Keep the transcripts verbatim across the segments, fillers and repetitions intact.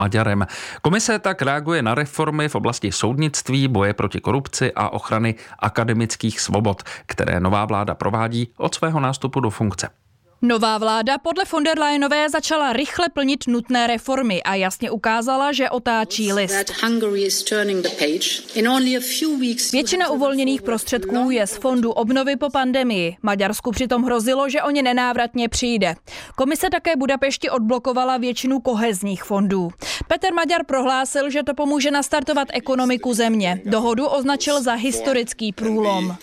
Maďarem. Komise tak reaguje na reformy v oblasti soudnictví, boje proti korupci a ochrany akademických svobod, které nová vláda provádí od svého nástupu do funkce. Nová vláda podle von der Leyenové začala rychle plnit nutné reformy a jasně ukázala, že otáčí list. Většina uvolněných prostředků je z fondu obnovy po pandemii. Maďarsku přitom hrozilo, že o ně nenávratně přijde. Komise také Budapešti odblokovala většinu kohezních fondů. Peter Maďar prohlásil, že to pomůže nastartovat ekonomiku země. Dohodu označil za historický průlom.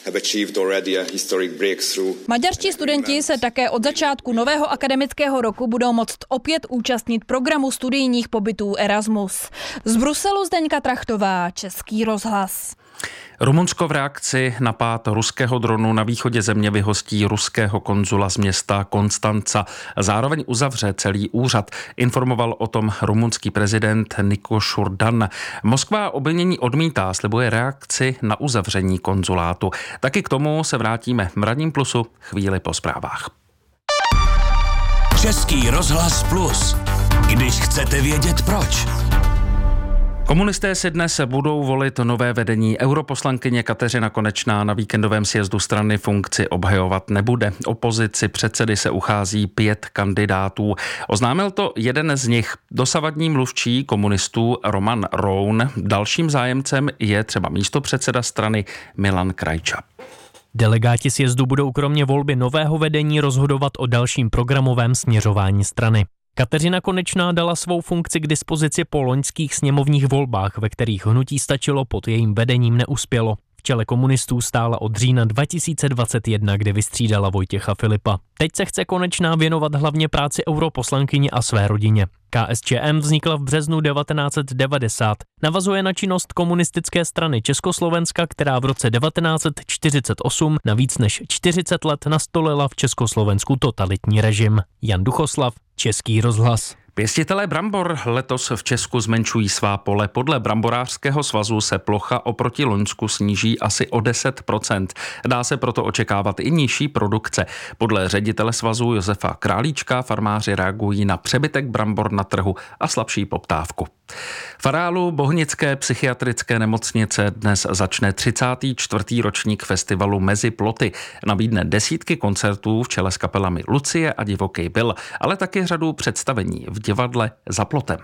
Maďarští studenti se také od začátku začátku nového akademického roku budou moct opět účastnit programu studijních pobytů Erasmus. Z Bruselu Zdeňka Trachtová, Český rozhlas. Rumunsko v reakci na pád ruského dronu na východě země vyhostí ruského konzula z města Konstanca. Zároveň uzavře celý úřad. Informoval o tom rumunský prezident Niko Šurdan. Moskva obvinění odmítá, slibuje reakci na uzavření konzulátu. Taky k tomu se vrátíme v Ranním plusu chvíli po zprávách. Český rozhlas Plus. Když chcete vědět proč. Komunisté si dnes budou volit nové vedení. Europoslankyně Kateřina Konečná na víkendovém sjezdu strany funkci obhajovat nebude. Opozici předsedy se uchází pět kandidátů. Oznámil to jeden z nich, dosavadní mluvčí komunistů Roman Roun. Dalším zájemcem je třeba místopředseda strany Milan Krajča. Delegáti sjezdu budou kromě volby nového vedení rozhodovat o dalším programovém směřování strany. Kateřina Konečná dala svou funkci k dispozici po loňských sněmovních volbách, ve kterých hnutí Stačilo pod jejím vedením neuspělo. V čele komunistů stála od října dva tisíce dvacet jedna, kdy vystřídala Vojtěcha Filipa. Teď se chce Konečná věnovat hlavně práci europoslankyni a své rodině. K S Č M vznikla v březnu devatenáct set devadesát. Navazuje na činnost komunistické strany Československa, která v roce devatenáct set čtyřicet osm na víc než čtyřicet let nastolila v Československu totalitní režim. Jan Duchoslav, Český rozhlas. Pěstitelé brambor letos v Česku zmenšují svá pole. Podle Bramborářského svazu se plocha oproti loňsku sníží asi o deset procent. Dá se proto očekávat i nižší produkce. Podle ředitele svazu Josefa Králíčka farmáři reagují na přebytek brambor na trhu a slabší poptávku. V areálu Bohnické psychiatrické nemocnice dnes začne třicátý čtvrtý ročník festivalu Mezi ploty. Nabídne desítky koncertů v čele s kapelami Lucie a Divoký Bill, ale taky řadu představení v divadle Za plotem.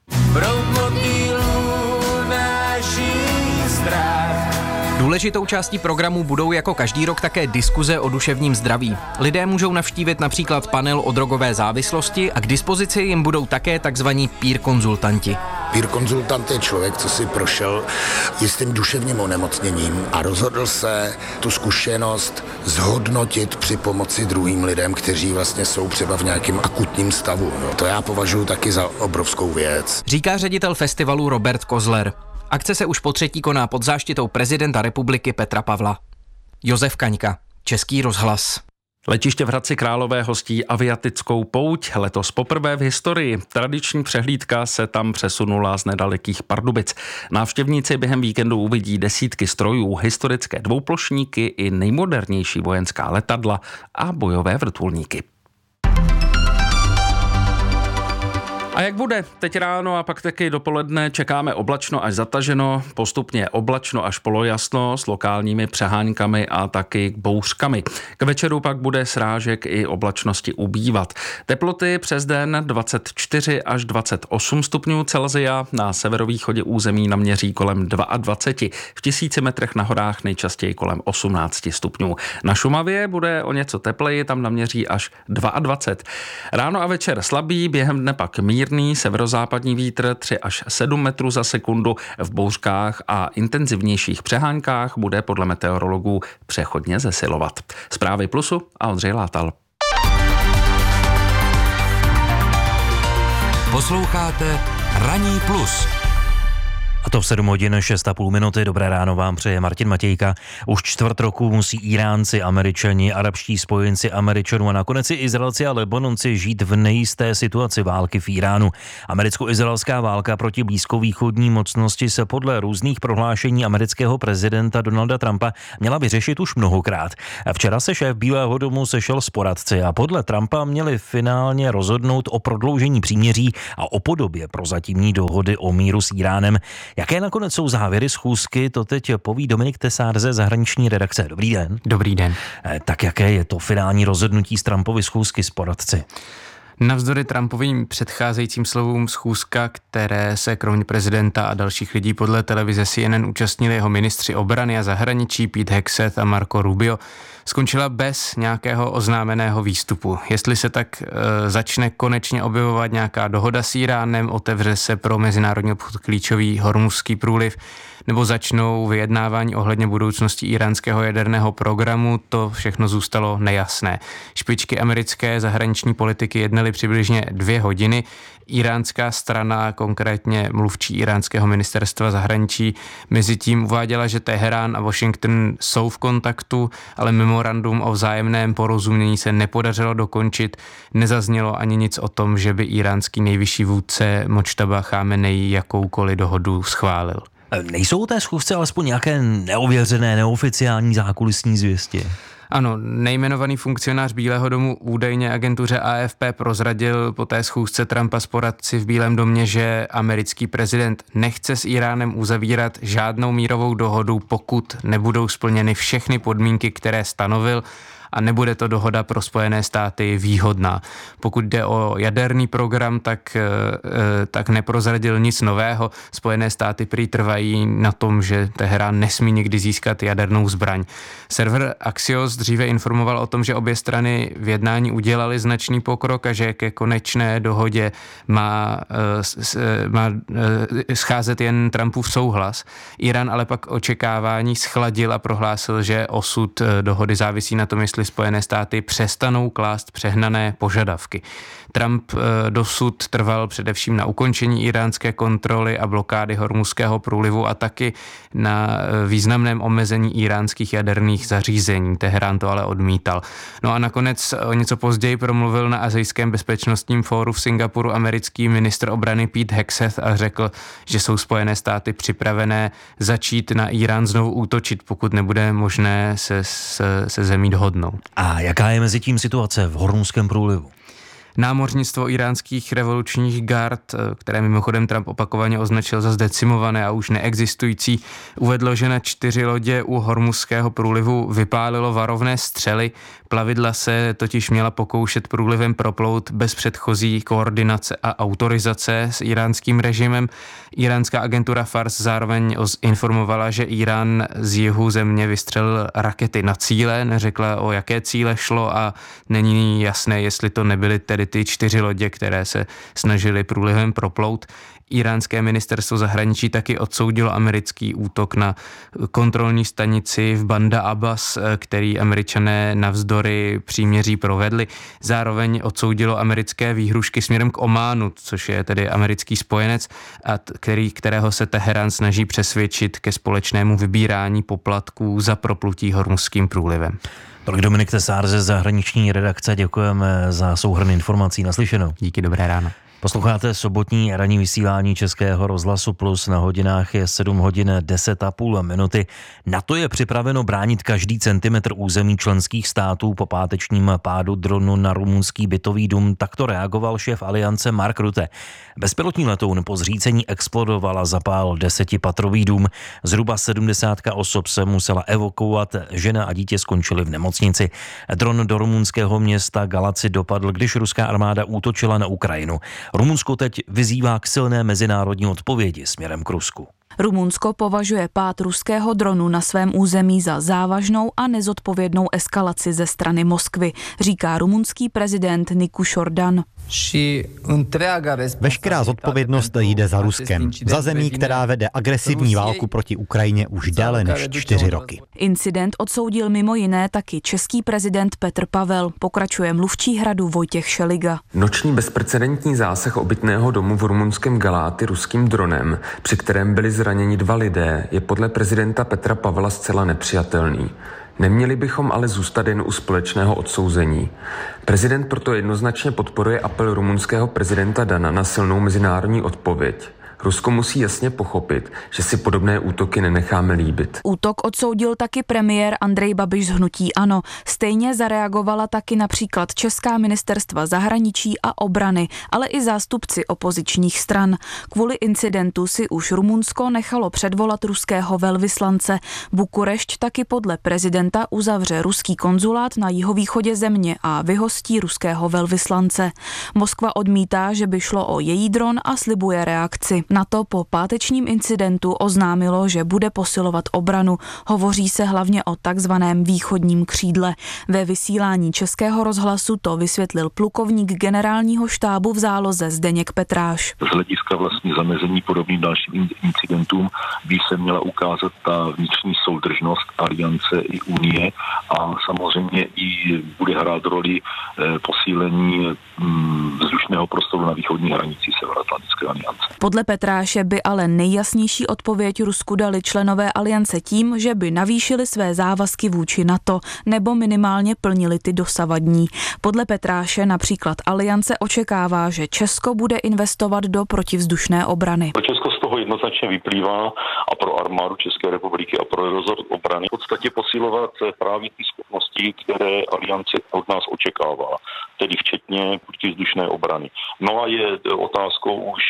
Důležitou částí programu budou jako každý rok také diskuze o duševním zdraví. Lidé můžou navštívit například panel o drogové závislosti a k dispozici jim budou také takzvaní peer konzultanti. Peer konzultant je člověk, co si prošel jistým duševním onemocněním a rozhodl se tu zkušenost zhodnotit při pomoci druhým lidem, kteří vlastně jsou třeba v nějakém akutním stavu. No, to já považuji taky za obrovskou věc. Říká ředitel festivalu Robert Kozler. Akce se už po třetí koná pod záštitou prezidenta republiky Petra Pavla. Josef Kaňka, Český rozhlas. Letiště v Hradci Králové hostí aviatickou pouť. Letos poprvé v historii. Tradiční přehlídka se tam přesunula z nedalekých Pardubic. Návštěvníci během víkendu uvidí desítky strojů, historické dvouplošníky i nejmodernější vojenská letadla a bojové vrtulníky. A jak bude? Teď ráno a pak taky dopoledne čekáme oblačno až zataženo, postupně oblačno až polojasno s lokálními přeháňkami a taky bouřkami. K večeru pak bude srážek i oblačnosti ubývat. Teploty přes den dvacet čtyři až dvacet osm stupňů Celsia, na severovýchodě území naměří kolem dvacet dva, v tisíci metrech na horách nejčastěji kolem osmnáct stupňů. Na Šumavě bude o něco tepleji, tam naměří až dvacet dva. Ráno a večer slabý, během dne pak mír severozápadní vítr tři až sedm metrů za sekundu, v bouřkách a intenzivnějších přeháňkách bude podle meteorologů přechodně zesilovat. Zprávy Plusu a Ondřej Látal. Posloucháte Ranní plus. A to v sedm hodin šest a půl minuty. Dobré ráno vám přeje Martin Matějka. Už čtvrt roku musí Iránci, Američani, arabští spojenci Američanů a nakonec i Izraelci a Libanonci žít v nejisté situaci války v Iránu. Americko-izraelská válka proti blízkovýchodní mocnosti se podle různých prohlášení amerického prezidenta Donalda Trumpa měla vyřešit už mnohokrát. Včera se šéf Bílého domu sešel s poradci a podle Trumpa měli finálně rozhodnout o prodloužení příměří a o podobě prozatímní dohody o míru s Iránem. Jaké nakonec jsou závěry schůzky, to teď poví Dominik Tesár ze zahraniční redakce. Dobrý den. Dobrý den. Tak jaké je to finální rozhodnutí z Trumpovy schůzky s poradci? Navzdory Trumpovým předcházejícím slovům schůzka, které se kromě prezidenta a dalších lidí podle televize C N N účastnili jeho ministři obrany a zahraničí Pete Hegseth a Marco Rubio, skončila bez nějakého oznámeného výstupu. Jestli se tak e, začne konečně objevovat nějaká dohoda s Iránem, otevře se pro mezinárodní obchod klíčový Hormuzský průliv, nebo začnou vyjednávání ohledně budoucnosti iránského jaderného programu, to všechno zůstalo nejasné. Špičky americké zahraniční politiky jednaly přibližně dvě hodiny. Iránská strana, konkrétně mluvčí iránského ministerstva zahraničí, mezi tím uváděla, že Teherán a Washington jsou v kontaktu, ale memorandum o vzájemném porozumění se nepodařilo dokončit. Nezaznělo ani nic o tom, že by iránský nejvyšší vůdce Mojtaba Chamenei jakoukoliv dohodu schválil. Nejsou té schůzce alespoň nějaké neověřené, neoficiální zákulisní zvěsti? Ano, nejmenovaný funkcionář Bílého domu údajně agentuře A F P prozradil po té schůzce Trumpa s poradci v Bílém domě, že americký prezident nechce s Iránem uzavírat žádnou mírovou dohodu, pokud nebudou splněny všechny podmínky, které stanovil, a nebude to dohoda pro Spojené státy výhodná. Pokud jde o jaderný program, tak, tak neprozradil nic nového. Spojené státy prý trvají na tom, že Teherán nesmí nikdy získat jadernou zbraň. Server Axios dříve informoval o tom, že obě strany v jednání udělali značný pokrok a že ke konečné dohodě má, má scházet jen Trumpův souhlas. Irán ale pak očekávání schladil a prohlásil, že osud dohody závisí na tom, jestli Spojené státy přestanou klást přehnané požadavky. Trump dosud trval především na ukončení iránské kontroly a blokády Hormuzského průlivu a taky na významném omezení iránských jaderných zařízení. Teherán to ale odmítal. No a nakonec o něco později promluvil na Asijském bezpečnostním fóru v Singapuru americký ministr obrany Pete Hegseth a řekl, že jsou Spojené státy připravené začít na Irán znovu útočit, pokud nebude možné se, se, se zemí dohodnout. A jaká je mezi tím situace v Hormuzském průlivu? Námořnictvo iránských revolučních gard, které mimochodem Trump opakovaně označil za zdecimované a už neexistující, uvedlo, že na čtyři lodě u Hormuzského průlivu vypálilo varovné střely. Plavidla se totiž měla pokoušet průlivem proplout bez předchozí koordinace a autorizace s iránským režimem. Iránská agentura Fars zároveň informovala, že Irán z jihu země vystřelil rakety na cíle, neřekla, o jaké cíle šlo a není jasné, jestli to nebyly tedy ty čtyři lodě, které se snažily průlivem proplout. Iránské ministerstvo zahraničí taky odsoudilo americký útok na kontrolní stanici v Banda Abbas, který Američané navzdory příměří provedli. Zároveň odsoudilo americké výhrušky směrem k Ománu, což je tedy americký spojenec, a který, kterého se Teherán snaží přesvědčit ke společnému vybírání poplatků za proplutí Hormuzským průlivem. Tolik Dominik Tesár ze zahraniční redakce, děkujeme za souhrn informací. Naslyšenou. Díky, dobré ráno. Posloucháte sobotní ranní vysílání Českého rozhlasu Plus, na hodinách je sedm hodin deset a půl minuty. NATO je připraveno bránit každý centimetr území členských států po pátečním pádu dronu na rumunský bytový dům. Takto reagoval šéf aliance Mark Rutte. Bezpilotní letoun po zřícení explodoval a zapálil desetipatrový dům. Zhruba sedmdesátka osob se musela evakuovat, žena a dítě skončili v nemocnici. Dron do rumunského města Galaci dopadl, když ruská armáda útočila na Ukrajinu. Rumunsko teď vyzývá k silné mezinárodní odpovědi směrem k Rusku. Rumunsko považuje pád ruského dronu na svém území za závažnou a nezodpovědnou eskalaci ze strany Moskvy, říká rumunský prezident Nicu Jordan. Veškerá zodpovědnost jde za Ruskem, za zemí, která vede agresivní válku proti Ukrajině už déle než čtyři roky. Incident odsoudil mimo jiné taky český prezident Petr Pavel, pokračuje mluvčí hradu Vojtěch Šeliga. Noční bezprecedentní zásah obytného domu v rumunském Galáty ruským dronem, při kterém byly zraněni dva lidé je podle prezidenta Petra Pavla zcela nepřijatelný. Neměli bychom ale zůstat jen u společného odsouzení. Prezident proto jednoznačně podporuje apel rumunského prezidenta Dana na silnou mezinárodní odpověď. Rusko musí jasně pochopit, že si podobné útoky nenecháme líbit. Útok odsoudil taky premiér Andrej Babiš z hnutí ANO. Stejně zareagovala taky například česká ministerstva zahraničí a obrany, ale i zástupci opozičních stran. Kvůli incidentu si už Rumunsko nechalo předvolat ruského velvyslance. Bukurešť taky podle prezidenta uzavře ruský konzulát na jihovýchodě země a vyhostí ruského velvyslance. Moskva odmítá, že by šlo o její dron a slibuje reakci. NATO po pátečním incidentu oznámilo, že bude posilovat obranu. Hovoří se hlavně o takzvaném východním křídle. Ve vysílání Českého rozhlasu to vysvětlil plukovník generálního štábu v záloze Zdeněk Petráš. Z hlediska vlastně zamezení podobným dalším incidentům by se měla ukázat ta vnitřní soudržnost aliance i unie a samozřejmě i bude hrát roli posílení vzdušného prostoru na východní hranici Severoatlantické aliance. Podle Petráše by ale nejjasnější odpověď Rusku dali členové aliance tím, že by navýšili své závazky vůči NATO nebo minimálně plnili ty dosavadní. Podle Petráše například aliance očekává, že Česko bude investovat do protivzdušné obrany. Česko z toho jednoznačně vyplývá a pro armádu České republiky a pro rezort obrany v podstatě posilovat právě ty schopnosti, které aliance od nás očekává, tedy včetně protivzdušné obrany. No a je otázkou už,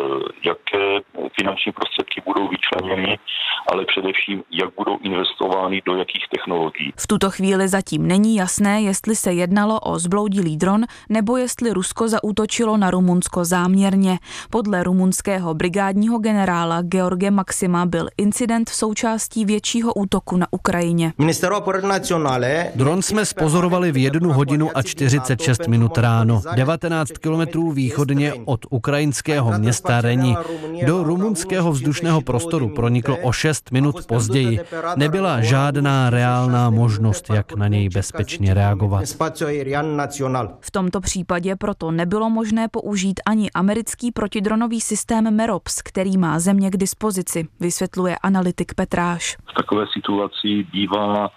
jaké finanční prostředky budou vyčleněny, ale především, jak budou investovány do jakých technologií. V tuto chvíli zatím není jasné, jestli se jednalo o zbloudilý dron, nebo jestli Rusko zaútočilo na Rumunsko záměrně. Podle rumunského brigádního generála George Maxima byl incident součástí většího útoku na Ukrajině. Dron jsme spozorovali v jednu hodinu a čtyřicet šest minut ráno, devatenáct kilometrů východně od ukrajinského města Reni. Do rumunského vzdušného prostoru pronikl o šest minut později. Nebyla žádná reálná možnost, jak na něj bezpečně reagovat. V tomto případě proto nebylo možné použít ani americký protidronový systém MEROPS, který má země k dispozici, vysvětluje analytik Petráš. V takové situaci bývá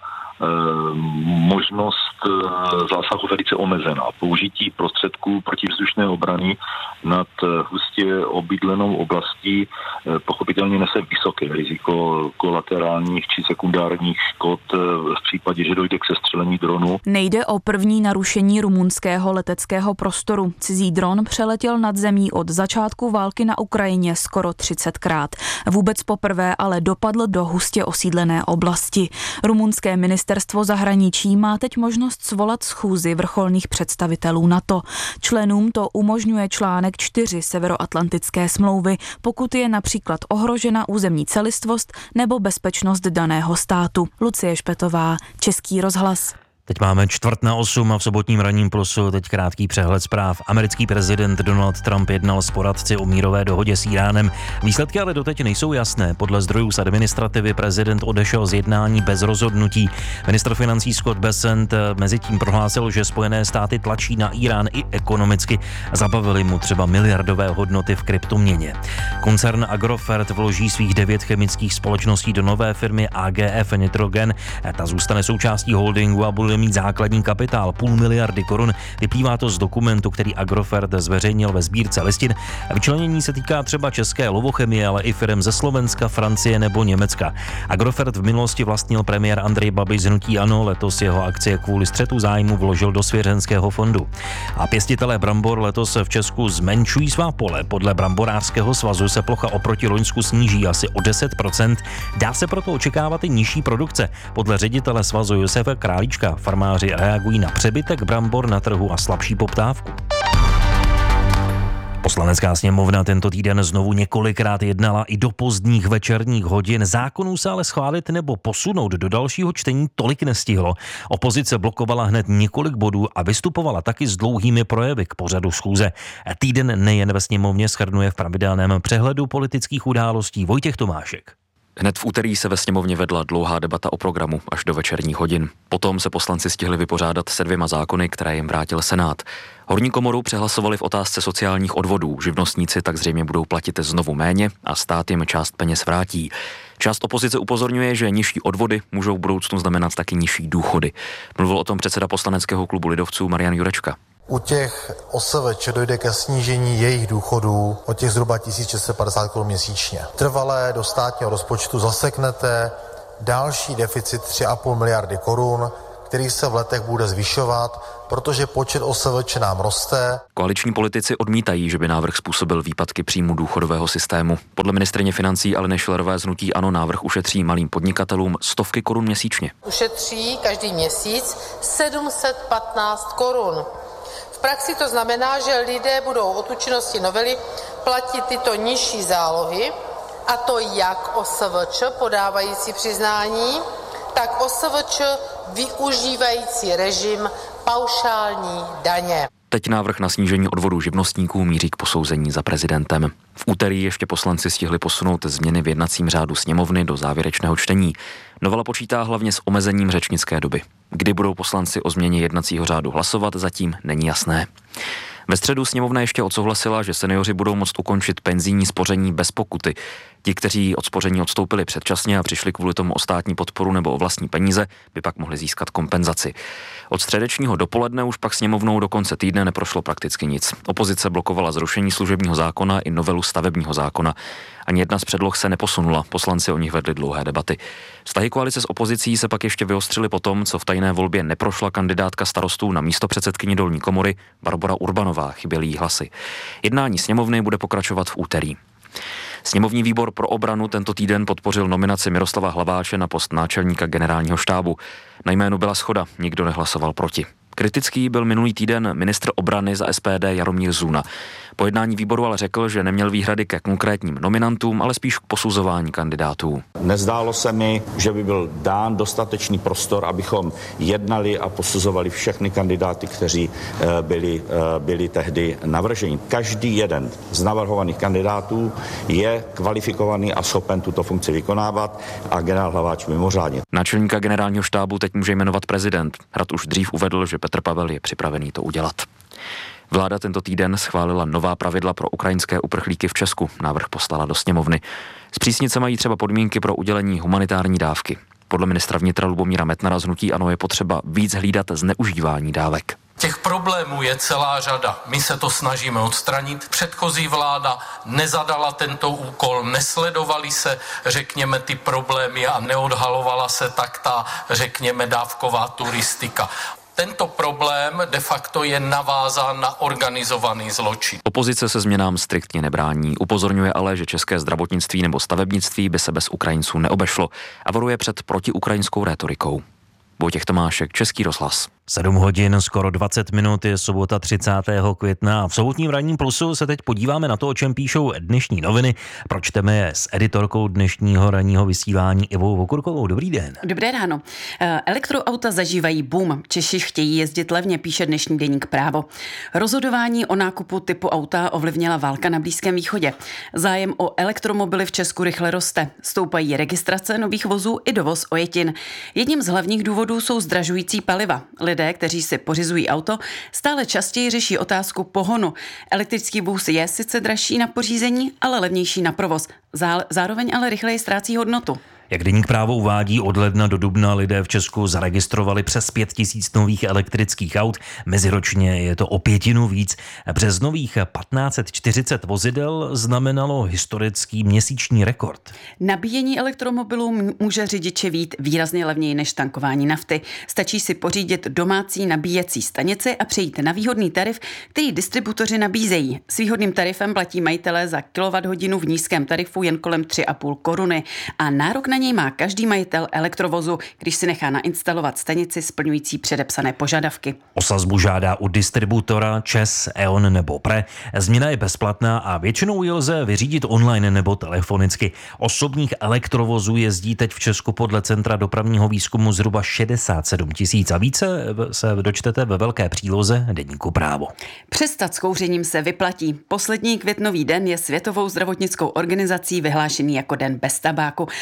možnost zásahu velice omezená. Použití prostředků protivzdušné obrany nad hustě obydlenou oblastí pochopitelně nese vysoké riziko kolaterálních či sekundárních škod v případě, že dojde k sestřelení dronu. Nejde o první narušení rumunského leteckého prostoru. Cizí dron přeletěl nad zemí od začátku války na Ukrajině skoro třicetkrát. Vůbec poprvé ale dopadl do hustě osídlené oblasti. Rumunské ministerstvo zahraničí má teď možnost svolat schůzi vrcholných představitelů NATO. Členům to umožňuje článek čtyři Severoatlantické smlouvy, pokud je například ohrožena územní celistvost nebo bezpečnost daného státu. Lucie Špetová, Český rozhlas. Teď máme čtvrt na osm a v sobotním ranním plusu teď krátký přehled zpráv. Americký prezident Donald Trump jednal s poradci o mírové dohodě s Iránem. Výsledky ale doteď nejsou jasné. Podle zdrojů z administrativy prezident odešel z jednání bez rozhodnutí. Ministr financí Scott Bessent mezitím prohlásil, že Spojené státy tlačí na Irán i ekonomicky. Zabavili mu třeba miliardové hodnoty v kryptoměně. Koncern Agrofert vloží svých devět chemických společností do nové firmy A G F Nitrogen. Ta zůstane součástí holdingu a bude mít základní kapitál půl miliardy korun. Vyplývá to z dokumentu, který Agrofert zveřejnil ve sbírce listin. Vyčlenění se týká třeba české Lovochemie, ale i firem ze Slovenska, Francie nebo Německa. Agrofert v minulosti vlastnil premiér Andrej Babiš z hnutí ANO, letos jeho akcie kvůli střetu zájmu vložil do svěřenského fondu. A pěstitelé brambor letos v Česku zmenšují svá pole. Podle Bramborářského svazu se plocha oproti loňsku sníží asi o deset procent. Dá se proto očekávat i nižší produkce. Podle ředitele svazu Josefa Králíčka farmáři reagují na přebytek brambor na trhu a slabší poptávku. Poslanecká sněmovna tento týden znovu několikrát jednala i do pozdních večerních hodin. Zákonů se ale schválit nebo posunout do dalšího čtení tolik nestihlo. Opozice blokovala hned několik bodů a vystupovala taky s dlouhými projevy k pořadu schůze. Týden nejen ve sněmovně shrnuje v pravidelném přehledu politických událostí Vojtěch Tomášek. Hned v úterý se ve sněmovně vedla dlouhá debata o programu až do večerních hodin. Potom se poslanci stihli vypořádat se dvěma zákony, které jim vrátil Senát. Horní komoru přehlasovali v otázce sociálních odvodů. Živnostníci tak zřejmě budou platit znovu méně a stát jim část peněz vrátí. Část opozice upozorňuje, že nižší odvody můžou v budoucnu znamenat taky nižší důchody. Mluvil o tom předseda poslaneckého klubu lidovců Marian Jurečka. U těch O S V Č dojde ke snížení jejich důchodů o těch zhruba tisíc šest set padesát korun měsíčně. Trvalé do státního rozpočtu zaseknete další deficit tři a půl miliardy korun, který se v letech bude zvyšovat, protože počet O S V Č nám roste. Koaliční politici odmítají, že by návrh způsobil výpadky příjmu důchodového systému. Podle ministryně financí Aleny Schillerové z hnutí ANO návrh ušetří malým podnikatelům stovky korun měsíčně. Ušetří každý měsíc sedm set patnáct korun. V praxi to znamená, že lidé budou od účinnosti novely platit tyto nižší zálohy, a to jak O S V Č podávající přiznání, tak O S V Č využívající režim paušální daně. Teď návrh na snížení odvodů živnostníků míří k posouzení za prezidentem. V úterý ještě poslanci stihli posunout změny v jednacím řádu sněmovny do závěrečného čtení. Novela počítá hlavně s omezením řečnické doby. Kdy budou poslanci o změně jednacího řádu hlasovat, zatím není jasné. Ve středu sněmovna ještě odsouhlasila, že seniori budou moct ukončit penzijní spoření bez pokuty. Ti, kteří od spoření odstoupili předčasně a přišli kvůli tomu o státní podporu nebo o vlastní peníze, by pak mohli získat kompenzaci. Od středečního dopoledne už pak sněmovnou do konce týdne neprošlo prakticky nic. Opozice blokovala zrušení služebního zákona i novelu stavebního zákona. Ani jedna z předloh se neposunula, poslanci o nich vedli dlouhé debaty. Vztahy koalice s opozicí se pak ještě vyostřily po tom, co v tajné volbě neprošla kandidátka starostů na místopředsedkyni dolní komory Barbora Urbanová, chyběly jí hlasy. Jednání sněmovny bude pokračovat v úterý. Sněmovní výbor pro obranu tento týden podpořil nominaci Miroslava Hlaváče na post náčelníka generálního štábu. Na jménu byla shoda, nikdo nehlasoval proti. Kritický byl minulý týden ministr obrany za S P D Jaromír Zuna. Po jednání výboru ale řekl, že neměl výhrady ke konkrétním nominantům, ale spíš k posuzování kandidátů. Nezdálo se mi, že by byl dán dostatečný prostor, abychom jednali a posuzovali všechny kandidáty, kteří byli, byli tehdy navrženi. Každý jeden z navrhovaných kandidátů je kvalifikovaný a schopen tuto funkci vykonávat a generál Hlaváč mimořádně. Náčelníka generálního štábu teď může jmenovat prezident. Hrad už dřív uvedl, že Petr Pavel je připravený to udělat. Vláda tento týden schválila nová pravidla pro ukrajinské uprchlíky v Česku. Návrh poslala do sněmovny. Zpřísnit se mají třeba podmínky pro udělení humanitární dávky. Podle ministra vnitra Lubomíra Metnara z hnutí ANO je potřeba víc hlídat zneužívání dávek. Těch problémů je celá řada. My se to snažíme odstranit. Předchozí vláda nezadala tento úkol, nesledovaly se, řekněme, ty problémy a neodhalovala se tak ta, řekněme, dávková turistika. Tento problém de facto je navázán na organizovaný zločin. Opozice se změnám striktně nebrání. Upozorňuje ale, že české zdravotnictví nebo stavebnictví by se bez Ukrajinců neobešlo a varuje před protiukrajinskou rétorikou. Vojtěch Tomášek, Český rozhlas. sedm hodin, skoro dvacet minut, je sobota třicátého května a v sobotním ranním plusu se teď podíváme na to, o čem píšou dnešní noviny. Pročteme je s editorkou dnešního ranního vysílání Ivou Vokurkovou. Dobrý den. Dobré ráno. Elektroauta zažívají boom. Češi chtějí jezdit levně, píše dnešní deník Právo. Rozhodování o nákupu typu auta ovlivnila válka na Blízkém východě. Zájem o elektromobily v Česku rychle roste. Stoupají registrace nových vozů i dovoz ojetin. Jedním z hlavních důvodů jsou zdražující paliva. Lidé, kteří si pořizují auto, stále častěji řeší otázku pohonu. Elektrický vůz je sice dražší na pořízení, ale levnější na provoz. Zároveň ale rychleji ztrácí hodnotu. Jak deník Právo uvádí, od ledna do dubna lidé v Česku zaregistrovali přes pět tisíc nových elektrických aut. Meziročně je to o pětinu víc. Březnových patnáct set čtyřicet vozidel znamenalo historický měsíční rekord. Nabíjení elektromobilů může řidiče vyjít výrazně levněji než tankování nafty. Stačí si pořídit domácí nabíjecí stanici a přejít na výhodný tarif, který distributoři nabízejí. S výhodným tarifem platí majitelé za kilowatthodinu v nízkém tarifu jen kolem tři a půl koruny a nárok na něj má každý majitel elektrovozu, když si nechá nainstalovat stanici splňující předepsané požadavky. O sazbu žádá u distributora ČEZ, E O N nebo Pre. Změna je bezplatná a většinou ji lze vyřídit online nebo telefonicky. Osobních elektrovozů jezdí teď v Česku podle Centra dopravního výzkumu zhruba šedesát sedm tisíc a více se dočtete ve velké příloze deníku Právo. Přestat s kouřením se vyplatí. Poslední květnový den je Světovou zdravotnickou organizací vyhlášený jako den bez tabáku, ale před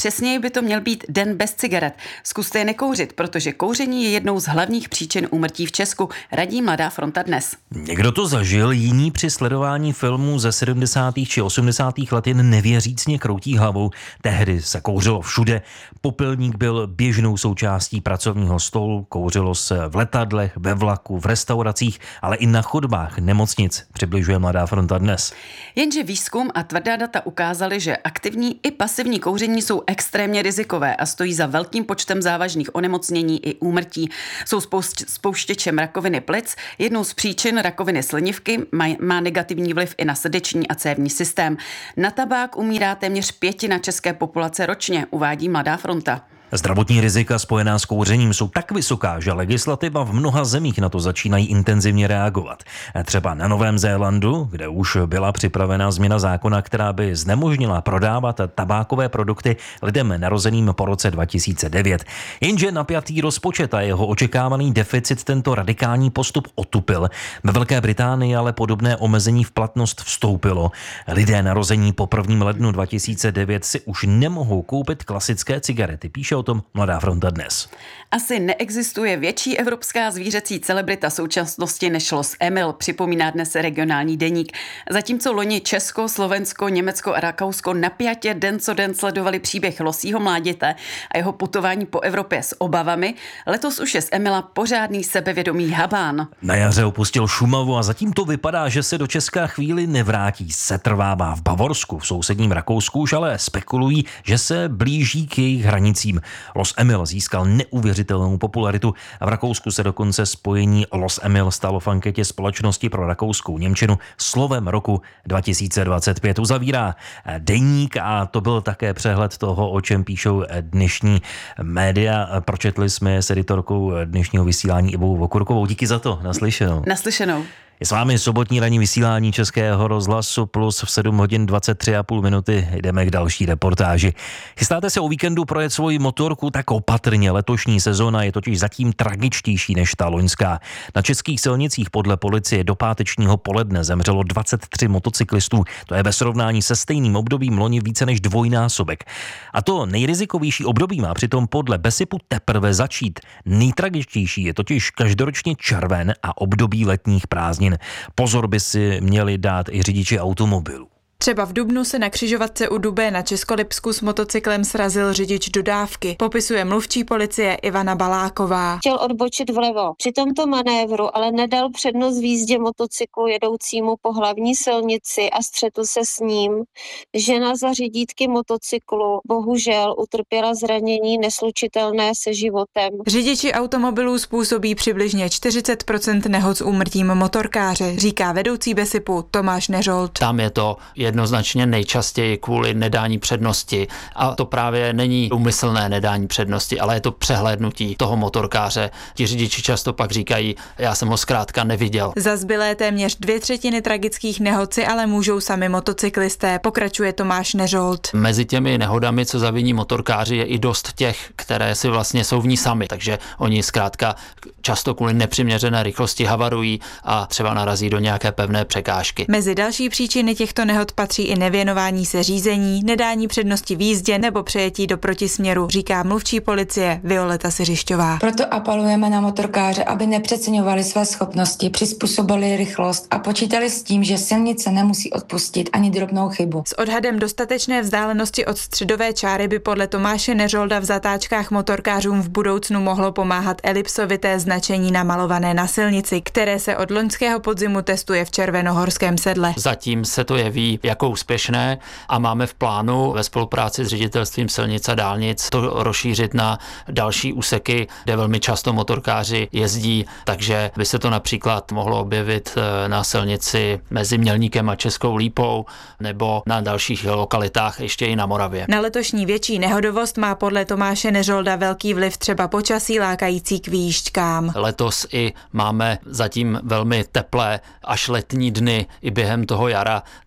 Přesněji by to měl být den bez cigaret. Zkuste je nekouřit, protože kouření je jednou z hlavních příčin úmrtí v Česku, radí Mladá fronta dnes. Někdo to zažil, jiní při sledování filmů ze sedmdesátých či osmdesátých let jen nevěřícně kroutí hlavou. Tehdy se kouřilo všude. Popelník byl běžnou součástí pracovního stolu, kouřilo se v letadlech, ve vlaku, v restauracích, ale i na chodbách nemocnic, přibližuje Mladá fronta dnes. Jenže výzkum a tvrdá data ukázaly, že aktivní i pasivní kouření jsou extrémně rizikové a stojí za velkým počtem závažných onemocnění i úmrtí. Jsou spouštěčem rakoviny plic, jednou z příčin rakoviny slinivky, má, má negativní vliv i na srdeční a cévní systém. Na tabák umírá téměř pětina české populace ročně, uvádí Mladá fronta. Zdravotní rizika spojená s kouřením jsou tak vysoká, že legislativa v mnoha zemích na to začínají intenzivně reagovat. Třeba na Novém Zélandu, kde už byla připravena změna zákona, která by znemožnila prodávat tabákové produkty lidem narozeným po roce dva tisíce devět. Jenže napjatý rozpočet a jeho očekávaný deficit tento radikální postup otupil. Ve Velké Británii ale podobné omezení v platnost vstoupilo. Lidé narození po prvním lednu dva tisíce devět si už nemohou koupit klasické cigarety, píše o tom Mladá fronta dnes. Asi neexistuje větší evropská zvířecí celebrita současnosti než Los Emil, připomíná dnes regionální deník. Zatímco loni Česko, Slovensko, Německo a Rakousko napjatě den co den sledovali příběh losího mláděte a jeho putování po Evropě s obavami, letos už je z Emila pořádný sebevědomý habán. Na jaře opustil Šumavu a zatím to vypadá, že se do Česka chvíli nevrátí. Setrvává v Bavorsku, v sousedním Rakousku už ale spekulují, že se blíží k jejich hranicím. Los Emil získal neuvěřitelnou popularitu a v Rakousku se dokonce spojení Los Emil stalo v anketě Společnosti pro rakouskou němčinu slovem roku dva tisíce dvacet pět. Uzavírá deník a to byl také přehled toho, o čem píšou dnešní média. Pročetli jsme s editorkou dnešního vysílání Ivou Vokurkovou. Díky za to. Naslyšenou. Naslyšenou. Je s vámi sobotní ranní vysílání Českého rozhlasu Plus v sedm hodin dvacet tři a půl minuty. Jdeme k další reportáži. Chystáte se o víkendu projet svoji motorku, tak opatrně. Letošní sezóna je totiž zatím tragičtější než ta loňská. Na českých silnicích podle policie do pátečního poledne zemřelo dvacet tři motocyklistů. To je ve srovnání se stejným obdobím loni více než dvojnásobek. A to nejrizikovější období má přitom podle BESIPu teprve začít. Nejtragičtější je totiž každoročně červen a období letních prázdnin. Pozor by si měli dát i řidiči automobilů. Třeba v dubnu se na křižovatce u Dubé na Českolipsku s motocyklem srazil řidič dodávky, popisuje mluvčí policie Ivana Baláková. Chtěl odbočit vlevo. Při tomto manévru ale nedal přednost v jízdě motocyklu jedoucímu po hlavní silnici a střetl se s ním. Žena za řídítky motocyklu bohužel utrpěla zranění neslučitelné se životem. Řidiči automobilů způsobí přibližně čtyřicet procent nehod s úmrtím motorkáře, říká vedoucí BESIPu Tomáš Neřolt. Tam je to jednoznačně nejčastěji kvůli nedání přednosti. A to právě není úmyslné nedání přednosti, ale je to přehlédnutí toho motorkáře. Ti řidiči často pak říkají, já jsem ho zkrátka neviděl. Za zbylé téměř dvě třetiny tragických nehod si ale můžou sami motocyklisté, pokračuje Tomáš Neřolt. Mezi těmi nehodami, co zaviní motorkáři, je i dost těch, které si vlastně jsou v ní sami, takže oni zkrátka často kvůli nepřiměřené rychlosti havarují a třeba narazí do nějaké pevné překážky. Mezi další příčiny těchto nehod patří i nevěnování se řízení, nedání přednosti v jízdě nebo přejetí do protisměru, říká mluvčí policie Violeta Siřišťová. Proto apelujeme na motorkáře, aby nepřeceňovali své schopnosti, přizpůsobili rychlost a počítali s tím, že silnice nemusí odpustit ani drobnou chybu. S odhadem dostatečné vzdálenosti od středové čáry by podle Tomáše Neřolda v zatáčkách motorkářům v budoucnu mohlo pomáhat elipsovité značení namalované na silnici, které se od loňského podzimu testuje v Červenohorském sedle. Zatím se to jeví jako úspěšné a máme v plánu ve spolupráci s ředitelstvím silnic a dálnic to rozšířit na další úseky, kde velmi často motorkáři jezdí, takže by se to například mohlo objevit na silnici mezi Mělníkem a Českou Lípou nebo na dalších lokalitách ještě i na Moravě. Na letošní větší nehodovost má podle Tomáše Neřolda velký vliv třeba počasí lákající k výjížďkám. Letos i máme zatím velmi teplé až letní dny i během toho jara, takže ta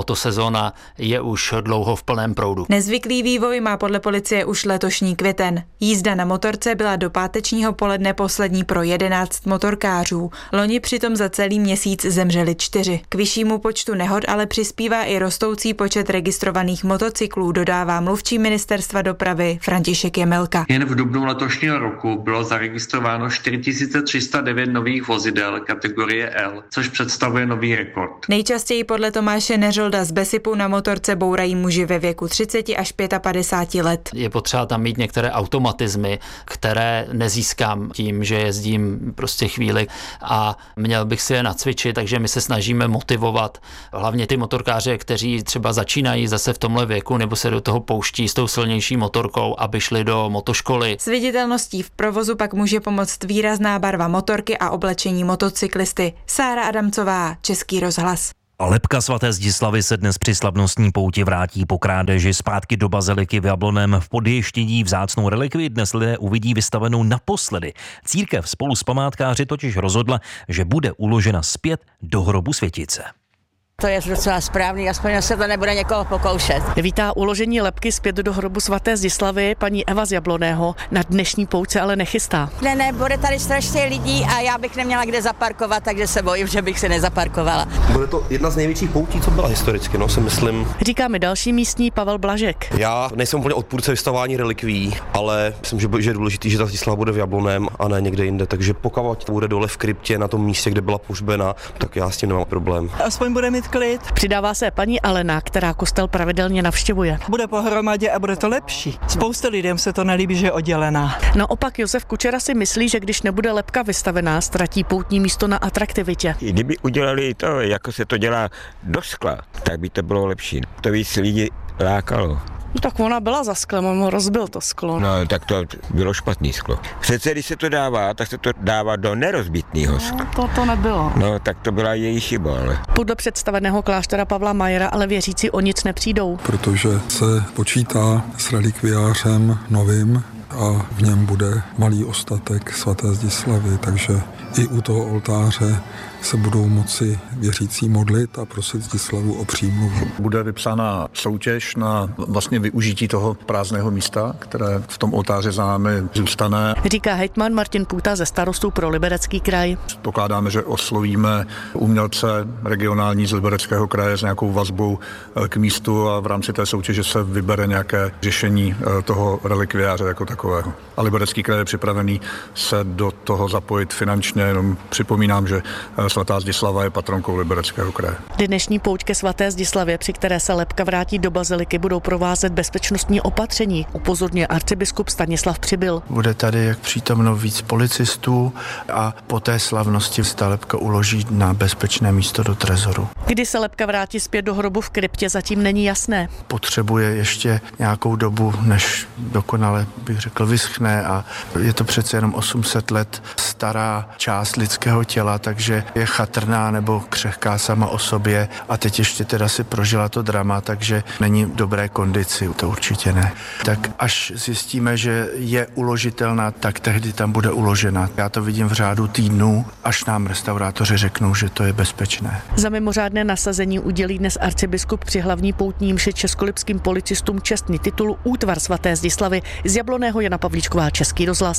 motosezóna je už dlouho v plném proudu. Nezvyklý vývoj má podle policie už letošní květen. Jízda na motorce byla do pátečního poledne poslední pro jedenáct motorkářů. Loni přitom za celý měsíc zemřeli čtyři. K vyššímu počtu nehod ale přispívá i rostoucí počet registrovaných motocyklů, dodává mluvčí ministerstva dopravy František Jemelka. Jen v dubnu letošního roku bylo zaregistrováno čtyři tisíce tři sta devět nových vozidel kategorie L, což představuje nový rekord. Nejčastěji podle Tomáše Neřolda z Besipu na motorce bourají muži ve věku třicet až padesát pět let. Je potřeba tam mít některé automatizmy, které nezískám tím, že jezdím prostě chvíli a měl bych si je nacvičit, takže my se snažíme motivovat hlavně ty motorkáře, kteří třeba začínají zase v tomhle věku nebo se do toho pouští s tou silnější motorkou, aby šli do motoškoly. S viditelností v provozu pak může pomoct výrazná barva motorky a oblečení motocyklisty. Sára Adamcová, Český rozhlas. A lebka svaté Zdislavy se dnes při slavnostní pouti vrátí po krádeži zpátky do baziliky v Jablonném. V Podještědí vzácnou relikvii dnes lidé uvidí vystavenou naposledy. Církev spolu s památkáři totiž rozhodla, že bude uložena zpět do hrobu světice. To je docela správný, aspoň se to nebude někoho pokoušet. Vítá uložení lebky zpět do hrobu svaté Zdislavy paní Eva z Jablonného. Na dnešní pouť ale nechystá. Ne, ne, bude tady strašně lidí a já bych neměla kde zaparkovat, takže se bojím, že bych se nezaparkovala. Bude to jedna z největších poutí, co byla historicky, no, si myslím. Říká mi další místní Pavel Blažek. Já nejsem úplně odpůrce vystavování relikví, ale myslím, že je důležité, že ta Zdislava bude v Jablonném a ne někde jinde, takže pokud bude dole v kryptě na tom místě, kde byla pohřbena, tak já s tím nemám problém. Aspoň bude mít klid. Přidává se paní Alena, která kostel pravidelně navštěvuje. Bude pohromadě a bude to lepší. Spousta lidem se to nelíbí, že je oddělená. Naopak Josef Kučera si myslí, že když nebude lebka vystavená, ztratí poutní místo na atraktivitě. Kdyby udělali to, jako se to dělá do skla, tak by to bylo lepší. To víc lidi lákalo. No tak ona byla za sklem, on rozbil to sklo. No tak to bylo špatný sklo. Přece když se to dává, tak se to dává do nerozbitného skla. No, to to nebylo. No tak to byla její chyba, ale. Podle představeného kláštera Pavla Majera ale věřící o nic nepřijdou. Protože se počítá s relikviářem novým a v něm bude malý ostatek svaté Zdislavy, takže i u toho oltáře se budou moci věřící modlit a prosit Zdislavu o přímluvu. Bude vypsána soutěž na vlastně využití toho prázdného místa, které v tom oltáři za námi zůstane. Říká hejtman Martin Půta ze Starostů pro Liberecký kraj. Pokládáme, že oslovíme umělce regionální z Libereckého kraje s nějakou vazbou k místu a v rámci té soutěže se vybere nějaké řešení toho relikviáře jako takového. A Liberecký kraj je připravený se do toho zapojit finančně, jenom připomínám, že svatá Zdislava je patronkou Libereckého kraje. Dnešní pouť ke svaté Zdislavě, při které se lebka vrátí do baziliky, budou provázet bezpečnostní opatření, upozorňuje arcibiskup Stanislav Přibyl. Bude tady jak přítomno víc policistů a po té slavnosti se ta lebka uloží na bezpečné místo do trezoru. Kdy se lebka vrátí zpět do hrobu v kryptě, zatím není jasné. Potřebuje ještě nějakou dobu, než dokonale, bych řekl, vyschne a je to přece jenom osm set let stará část lidského těla, takže je chatrná nebo křehká sama o sobě a teď ještě teda si prožila to drama, takže není v dobré kondici, to určitě ne. Tak až zjistíme, že je uložitelná, tak tehdy tam bude uložena. Já to vidím v řádu týdnů, až nám restaurátoři řeknou, že to je bezpečné. Za mimořádné nasazení udělí dnes arcibiskup při hlavní poutní mši českolipským policistům čestný titul Útvar svaté Zdislavy. Z Jablonného Jana Pavlíčková, Český rozhlas.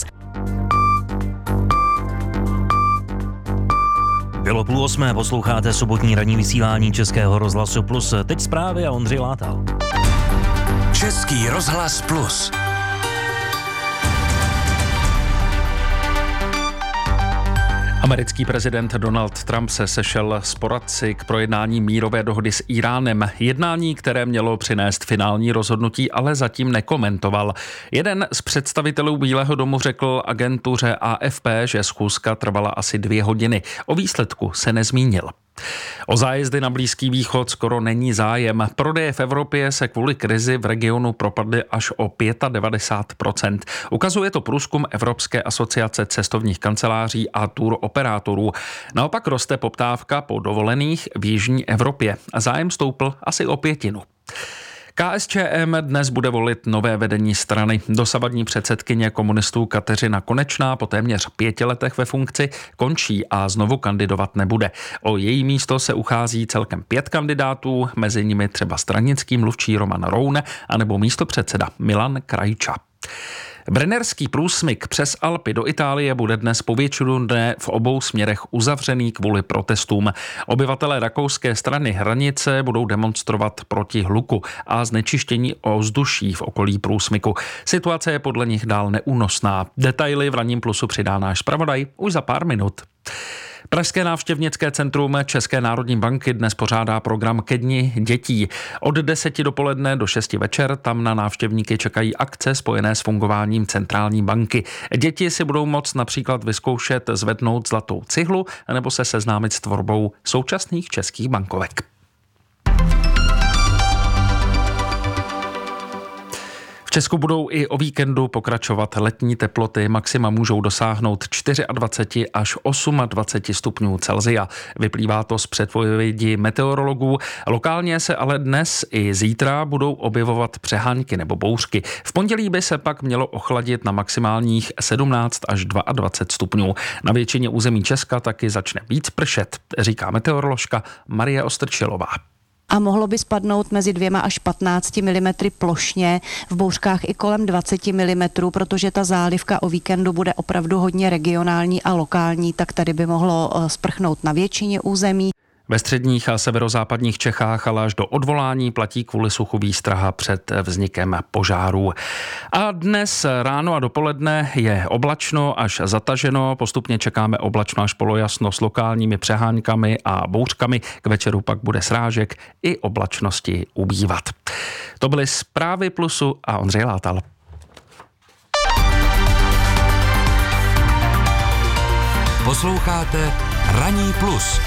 Bylo půl osmé, posloucháte sobotní ranní vysílání Českého rozhlasu Plus. Teď zprávy a Ondřej Látal. Český rozhlas Plus. Americký prezident Donald Trump se sešel s poradci k projednání mírové dohody s Íránem. Jednání, které mělo přinést finální rozhodnutí, ale zatím nekomentoval. Jeden z představitelů Bílého domu řekl agentuře A F P, že schůzka trvala asi dvě hodiny. O výsledku se nezmínil. O zájezdy na Blízký východ skoro není zájem. Prodeje v Evropě se kvůli krizi v regionu propadly až o devadesát pět procent. Ukazuje to průzkum Evropské asociace cestovních kanceláří a tour operátorů. Naopak roste poptávka po dovolených v jižní Evropě a zájem stoupl asi o pětinu. K S Č M dnes bude volit nové vedení strany. Dosavadní předsedkyně komunistů Kateřina Konečná po téměř pěti letech ve funkci končí a znovu kandidovat nebude. O její místo se uchází celkem pět kandidátů, mezi nimi třeba stranický mluvčí Roman Roune anebo místopředseda Milan Krajča. Brennerský průsmyk přes Alpy do Itálie bude dnes po většinu dne v obou směrech uzavřený kvůli protestům. Obyvatelé rakouské strany hranice budou demonstrovat proti hluku a znečištění ovzduší v okolí průsmyku. Situace je podle nich dál neúnosná. Detaily v Ranním plusu přidá náš zpravodaj už za pár minut. Pražské návštěvnické centrum České národní banky dnes pořádá program ke dni dětí. Od deseti dopoledne do šesti večer tam na návštěvníky čekají akce spojené s fungováním centrální banky. Děti si budou moct například vyzkoušet zvednout zlatou cihlu nebo se seznámit s tvorbou současných českých bankovek. V Česku budou i o víkendu pokračovat letní teploty, maxima můžou dosáhnout dvacet čtyři až dvacet osm stupňů Celsia. Vyplývá to z předpovědi meteorologů. Lokálně se ale dnes i zítra budou objevovat přehánky nebo bouřky. V pondělí by se pak mělo ochladit na maximálních sedmnáct až dvacet dva stupňů. Na většině území Česka taky začne víc pršet, říká meteoroložka Marie Ostrčilová. A mohlo by spadnout mezi dvěma až patnácti milimetry plošně, v bouřkách i kolem dvaceti milimetrů, protože ta zálivka o víkendu bude opravdu hodně regionální a lokální, tak tady by mohlo sprchnout na většině území. Ve středních a severozápadních Čechách ale až do odvolání platí kvůli suchu výstraha před vznikem požárů. A dnes ráno a dopoledne je oblačno až zataženo, postupně čekáme oblačno až polojasno s lokálními přeháňkami a bouřkami, k večeru pak bude srážek i oblačnosti ubývat. To byly zprávy Plusu a Ondřej Látal. Posloucháte Ranní plus.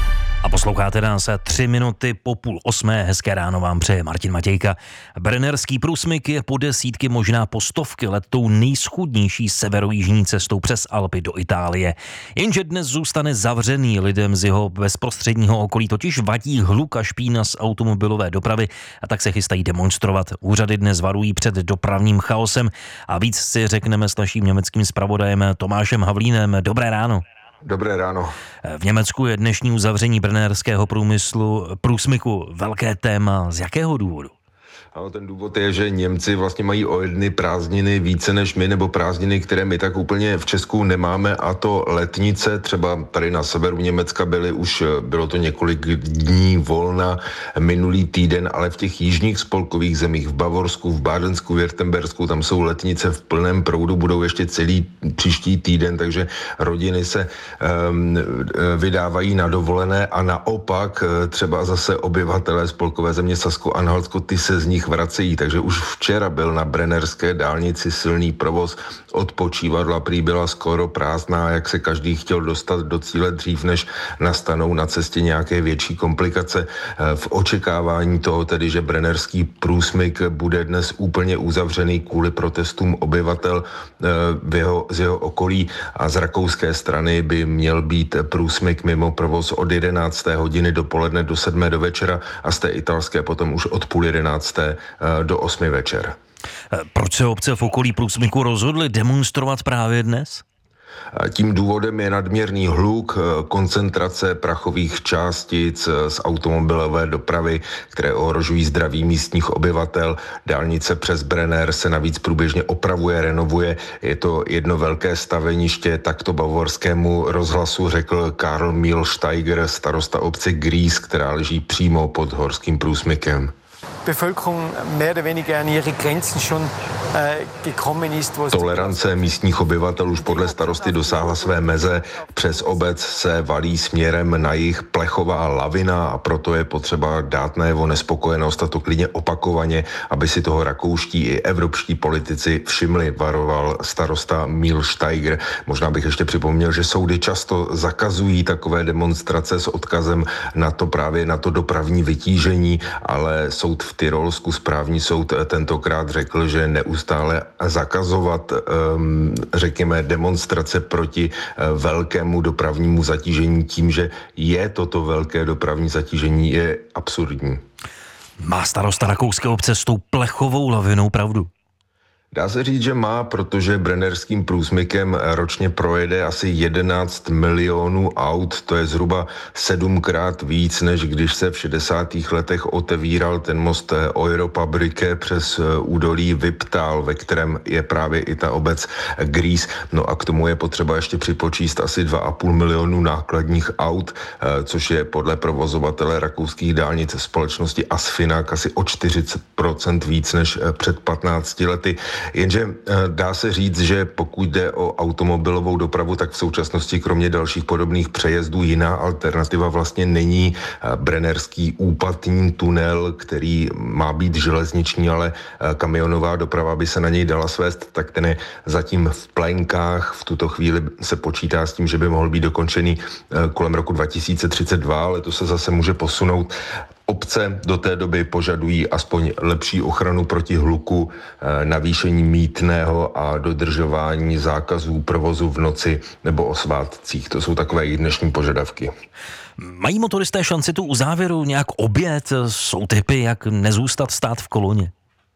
A posloucháte nás tři minuty po půl osmé. Hezké ráno vám přeje Martin Matějka. Brennerský průsmyk je po desítky, možná po stovky let tou nejschudnější severojižní cestou přes Alpy do Itálie. Jenže dnes zůstane zavřený, lidem z jeho bezprostředního okolí totiž vadí hluk a špína z automobilové dopravy a tak se chystají demonstrovat. Úřady dnes varují před dopravním chaosem a víc si řekneme s naším německým zpravodajem Tomášem Havlínem. Dobré ráno. Dobré ráno. V Německu je dnešní uzavření brennerského průmyslu, průsmyku velké téma. Z jakého důvodu? Ano, ten důvod je, že Němci vlastně mají o jedny prázdniny více než my, nebo prázdniny, které my tak úplně v Česku nemáme, a to letnice. Třeba tady na severu Německa byly už, bylo to několik dní volna minulý týden, ale v těch jižních spolkových zemích, v Bavorsku, v Bádensku, v Württembersku, tam jsou letnice v plném proudu, budou ještě celý příští týden, takže rodiny se um, vydávají na dovolené a naopak třeba zase obyvatelé spolkové země Sasko-Anhaltsko, ty se z nich vracejí, takže už včera byl na brennerské dálnici silný provoz, odpočívadla prý byla skoro prázdná, jak se každý chtěl dostat do cíle dřív, než nastanou na cestě nějaké větší komplikace. V očekávání toho tedy, že brennerský průsmyk bude dnes úplně uzavřený kvůli protestům obyvatel v jeho, z jeho okolí, a z rakouské strany by měl být průsmyk mimo provoz od jedenácté hodiny dopoledne do sedmé do večera a z té italské potom už od půl jedenácté do osmi večer. Proč se obce v okolí průsmyku rozhodly demonstrovat právě dnes? Tím důvodem je nadměrný hluk, koncentrace prachových částic z automobilové dopravy, které ohrožují zdraví místních obyvatel. Dálnice přes Brenner se navíc průběžně opravuje, renovuje. Je to jedno velké staveniště, takto bavorskému rozhlasu řekl Karl Milsteiger, starosta obce Gries, která leží přímo pod horským průsmykem. Tolerance místních obyvatel už podle starosty dosáhla své meze. Přes obec se valí směrem na jih plechová lavina a proto je potřeba dát najevo nespokojenost, a to klidně opakovaně, aby si toho rakouští i evropští politici všimli, varoval starosta Milsteiger. Možná bych ještě připomněl, že soudy často zakazují takové demonstrace s odkazem na to právě na to dopravní vytížení, ale soud v Tyrolsku, správní soud, tentokrát řekl, že neustále zakazovat, řekněme, demonstrace proti velkému dopravnímu zatížení tím, že je toto velké dopravní zatížení, je absurdní. Má starosta rakouské obce s tou plechovou lavinou pravdu? Dá se říct, že má, protože brennerským průsmykem ročně projede asi jedenáct milionů aut, to je zhruba sedmkrát víc, než když se v šedesátých letech otevíral ten most Europabrike přes údolí Viptal, ve kterém je právě i ta obec Gries. No a k tomu je potřeba ještě připočíst asi dva a půl milionu nákladních aut, což je podle provozovatele rakouských dálnic společnosti Asfinag asi o čtyřicet procent víc než před patnácti lety. Jenže dá se říct, že pokud jde o automobilovou dopravu, tak v současnosti kromě dalších podobných přejezdů jiná alternativa vlastně není. Brennerský úpatní tunel, který má být železniční, ale kamionová doprava by se na něj dala svést, tak ten je zatím v plenkách. V tuto chvíli se počítá s tím, že by mohl být dokončený kolem roku dva tisíce třicet dva, ale to se zase může posunout. Obce do té doby požadují aspoň lepší ochranu proti hluku, navýšení mýtného a dodržování zákazů provozu v noci nebo o svátcích. To jsou takové i dnešní požadavky. Mají motoristé šanci tu u závěru nějak objet? Jsou tipy, jak nezůstat stát v koloně?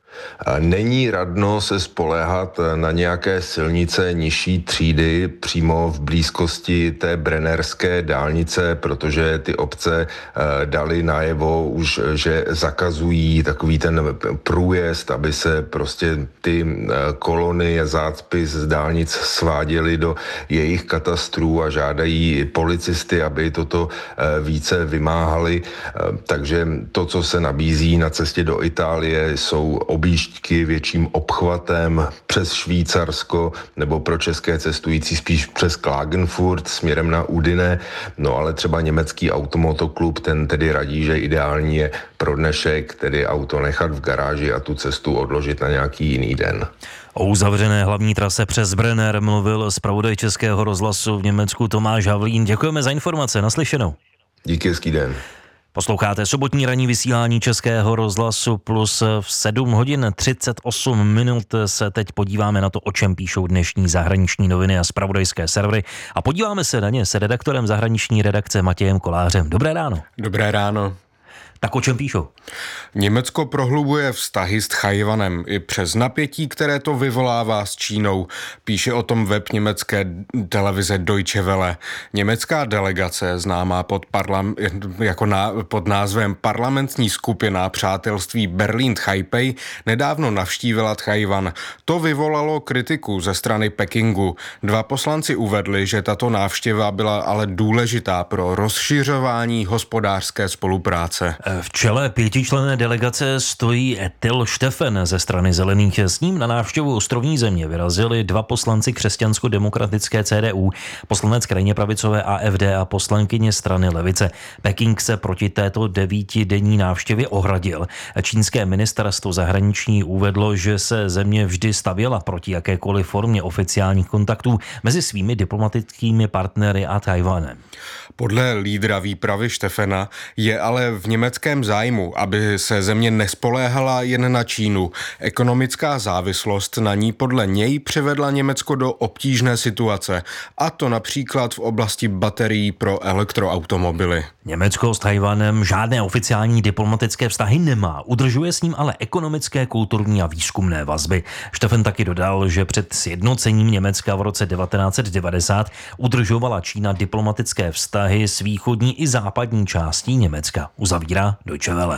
Není radno se spoléhat na nějaké silnice nižší třídy přímo v blízkosti té brennerské dálnice, protože ty obce dali najevo už, že zakazují takový ten průjezd, aby se prostě ty kolony a zácpy z dálnic sváděly do jejich katastrů a žádají policisty, aby toto více vymáhali. Takže to, co se nabízí na cestě do Itálie, jsou objížďky větším obchvatem přes Švýcarsko nebo pro české cestující spíš přes Klagenfurt směrem na Udine. No ale třeba německý automotoklub, ten tedy radí, že ideální je pro dnešek tedy auto nechat v garáži a tu cestu odložit na nějaký jiný den. O uzavřené hlavní trase přes Brenner mluvil zpravodaj Českého rozhlasu v Německu Tomáš Havlín. Děkujeme za informace, naslyšenou. Díky, hezký den. Posloucháte sobotní ranní vysílání Českého rozhlasu Plus. V sedm hodin třicet osm minut se teď podíváme na to, o čem píšou dnešní zahraniční noviny a zpravodajské servery. A podíváme se na ně se redaktorem zahraniční redakce Matějem Kolářem. Dobré ráno. Dobré ráno. Tak o čem píšou? Německo prohlubuje vztahy s Tchaj-wanem i přes napětí, které to vyvolává s Čínou. Píše o tom web německé televize Deutsche Welle. Německá delegace, známá pod, parlam, jako ná, pod názvem Parlamentní skupina přátelství Berlín-Taipei, nedávno navštívila Tchaj-wan. To vyvolalo kritiku ze strany Pekingu. Dva poslanci uvedli, že tato návštěva byla ale důležitá pro rozšiřování hospodářské spolupráce. V čele pětičlenné delegace stojí Till Steffen ze strany Zelených. S ním na návštěvu ostrovní země vyrazili dva poslanci křesťansko-demokratické C D U, poslanec krajně pravicové A F D a poslankyně strany levice. Peking se proti této devítidenní návštěvě ohradil. Čínské ministerstvo zahraniční uvedlo, že se země vždy stavěla proti jakékoliv formě oficiálních kontaktů mezi svými diplomatickými partnery a Tchaj-wanem. Podle lídra výpravy Steffena je ale v německém zájmu, aby se země nespoléhala jen na Čínu. Ekonomická závislost na ní podle něj přivedla Německo do obtížné situace, a to například v oblasti baterií pro elektroautomobily. Německo s Tchaj-wanem žádné oficiální diplomatické vztahy nemá, udržuje s ním ale ekonomické, kulturní a výzkumné vazby. Steffen taky dodal, že před sjednocením Německa v roce devatenáct set devadesát udržovala Čína diplomatické vztahy s východní i západní částí Německa. Uzavírá Deutsche Welle.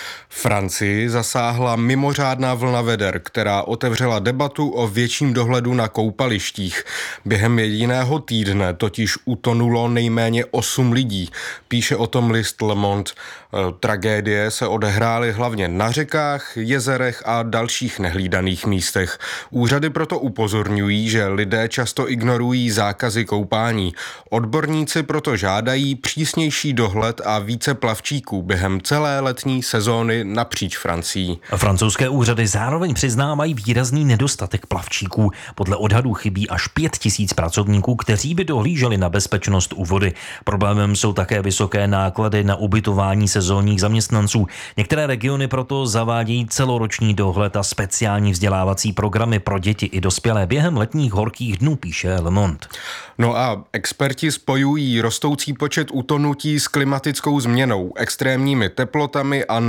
Francii zasáhla mimořádná vlna veder, která otevřela debatu o větším dohledu na koupalištích. Během jediného týdne totiž utonulo nejméně osm lidí. Píše o tom list Le Monde. Tragédie se odehrály hlavně na řekách, jezerech a dalších nehlídaných místech. Úřady proto upozorňují, že lidé často ignorují zákazy koupání. Odborníci proto žádají přísnější dohled a více plavčíků během celé letní sezóny napříč Francií. Francouzské úřady zároveň přiznávají výrazný nedostatek plavčíků. Podle odhadů chybí až pět tisíc pracovníků, kteří by dohlíželi na bezpečnost u vody. Problémem jsou také vysoké náklady na ubytování sezónních zaměstnanců. Některé regiony proto zavádějí celoroční dohled a speciální vzdělávací programy pro děti i dospělé během letních horkých dnů, píše Le Monde. No a experti spojují rostoucí počet utonutí s klimatickou změnou, extrémními teplotami a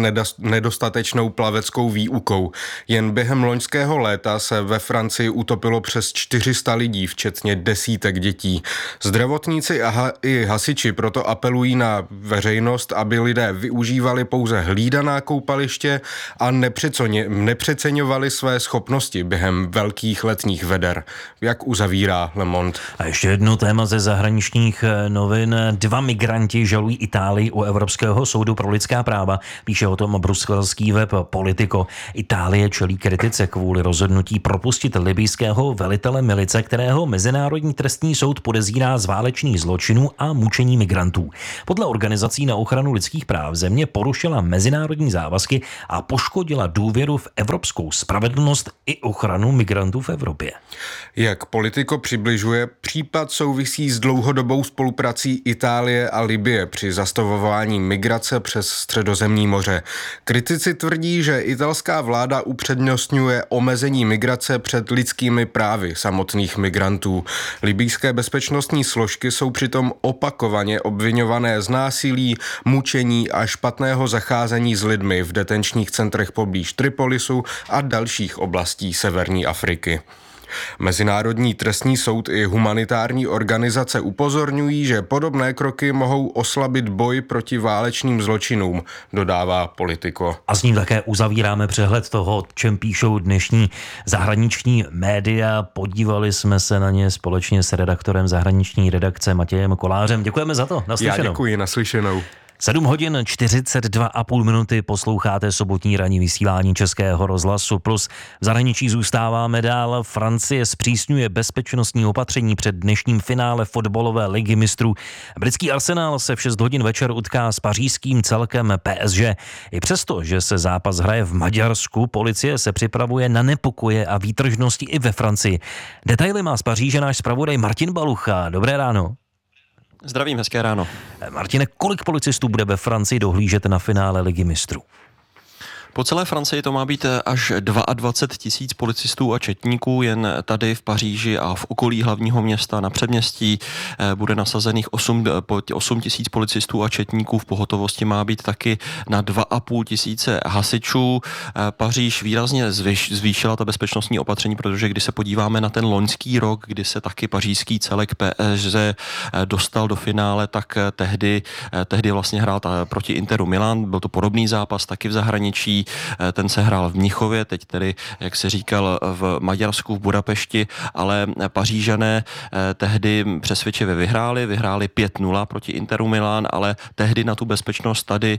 nedostatečnou plaveckou výukou. Jen během loňského léta se ve Francii utopilo přes čtyři sta lidí, včetně desítek dětí. Zdravotníci a ha- i hasiči proto apelují na veřejnost, aby lidé využívali pouze hlídaná koupaliště a nepřeceňovali své schopnosti během velkých letních veder, jak uzavírá Le Monde. A ještě jedno téma ze zahraničních novin. Dva migranti žalují Itálii u Evropského soudu pro lidská práva. Píše o tom bruselský web Politico. Itálie čelí kritice kvůli rozhodnutí propustit libijského velitele milice, kterého Mezinárodní trestní soud podezírá z válečných zločinů a mučení migrantů. Podle organizací na ochranu lidských práv země porušila mezinárodní závazky a poškodila důvěru v evropskou spravedlnost i ochranu migrantů v Evropě. Jak Politico přibližuje, případ souvisí s dlouhodobou spoluprací Itálie a Libye při zastavování migrace přes Středozemní moře. Kritici tvrdí, že italská vláda upřednostňuje omezení migrace před lidskými právy samotných migrantů. Libijské bezpečnostní složky jsou přitom opakovaně obviňované z násilí, mučení a špatného zacházení s lidmi v detenčních centrech poblíž Tripolisu a dalších oblastí severní Afriky. Mezinárodní trestní soud i humanitární organizace upozorňují, že podobné kroky mohou oslabit boj proti válečným zločinům, dodává Politico. A s ním také uzavíráme přehled toho, čem píšou dnešní zahraniční média. Podívali jsme se na ně společně s redaktorem zahraniční redakce Matějem Kolářem. Děkujeme za to. Naslyšenou. Já děkuji, naslyšenou. sedm hodin čtyřicet dva a půl minuty posloucháte sobotní ranní vysílání Českého rozhlasu Plus. V zahraničí zůstáváme dál. Francie zpřísňuje bezpečnostní opatření před dnešním finále fotbalové ligy mistrů. Britský Arsenal se v šest hodin večer utká s pařížským celkem P S G. I přesto, že se zápas hraje v Maďarsku, policie se připravuje na nepokoje a výtržnosti i ve Francii. Detaily má z Paříže náš zpravodaj Martin Balucha. Dobré ráno. Zdravím, hezké ráno. Martine, kolik policistů bude ve Francii dohlížet na finále ligy mistrů? Po celé Francii to má být až dvacet dva tisíc policistů a četníků, jen tady v Paříži a v okolí hlavního města na předměstí bude nasazených osm tisíc policistů a četníků. V pohotovosti má být taky na dva a půl tisíce hasičů. Paříž výrazně zvýšila ta bezpečnostní opatření, protože když se podíváme na ten loňský rok, kdy se taky pařížský celek P S G dostal do finále, tak tehdy, tehdy vlastně hrál ta, proti Interu Milan. Byl to podobný zápas taky v zahraničí. Ten se hrál v Mnichově, teď tedy, jak se říkal, v Maďarsku, v Budapešti, ale Pařížané tehdy přesvědčivě vyhráli, vyhráli pět nula proti Interu Milán, ale tehdy na tu bezpečnost tady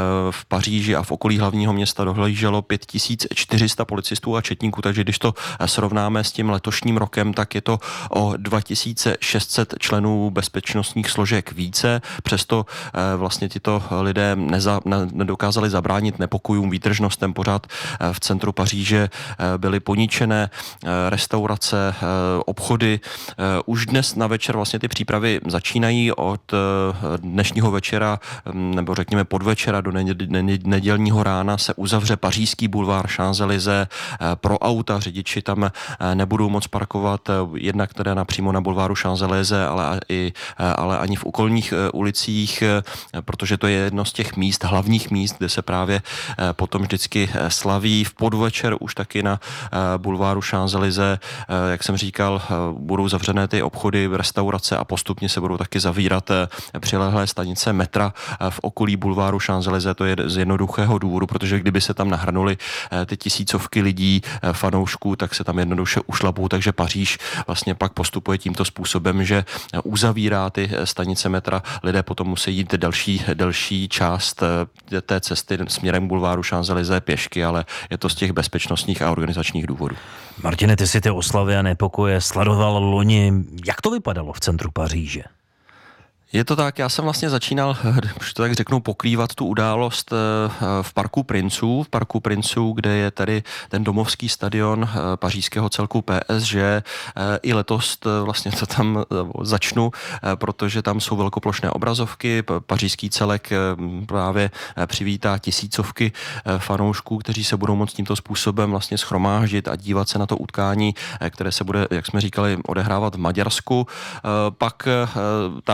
v Paříži a v okolí hlavního města dohlíželo pět tisíc čtyři sta policistů a četníků, takže když to srovnáme s tím letošním rokem, tak je to o dva tisíce šest set členů bezpečnostních složek více, přesto vlastně tyto lidé neza, nedokázali zabránit nepokojům, výtržnostem. Pořád v centru Paříže byly poničené restaurace, obchody. Už dnes na večer vlastně ty přípravy začínají od dnešního večera, nebo řekněme podvečera do nedělního rána se uzavře pařížský bulvár Champs-Élysées pro auta. Řidiči tam nebudou moc parkovat jednak teda napřímo na bulváru Champs-Élysées, ale, i, ale ani v okolních ulicích, protože to je jedno z těch míst, hlavních míst, kde se právě potom vždycky slaví. V podvečer už taky na bulváru Champs-Élysées, jak jsem říkal, budou zavřené ty obchody, restaurace a postupně se budou taky zavírat přilehlé stanice metra v okolí bulváru Champs-Élysées. To je z jednoduchého důvodu, protože kdyby se tam nahrnuly ty tisícovky lidí, fanoušků, tak se tam jednoduše ušlapou, takže Paříž vlastně pak postupuje tímto způsobem, že uzavírá ty stanice metra. Lidé potom musí jít další, další část té cesty směrem bulváru Champs-Élysées pěšky, ale je to z těch bezpečnostních a organizačních důvodů. Martine, ty si ty oslavy a nepokoje sledoval loni. Jak to vypadalo v centru Paříže? Je to tak, já jsem vlastně začínal, když to tak řeknu, pokrývat tu událost v Parku princů, v Parku princů, kde je tady ten domovský stadion pařížského celku P S G. I letos vlastně to tam začnu, protože tam jsou velkoplošné obrazovky. Pařížský celek právě přivítá tisícovky fanoušků, kteří se budou moct tímto způsobem vlastně shromáždit a dívat se na to utkání, které se bude, jak jsme říkali, odehrávat v Maďarsku. Pak tam většinou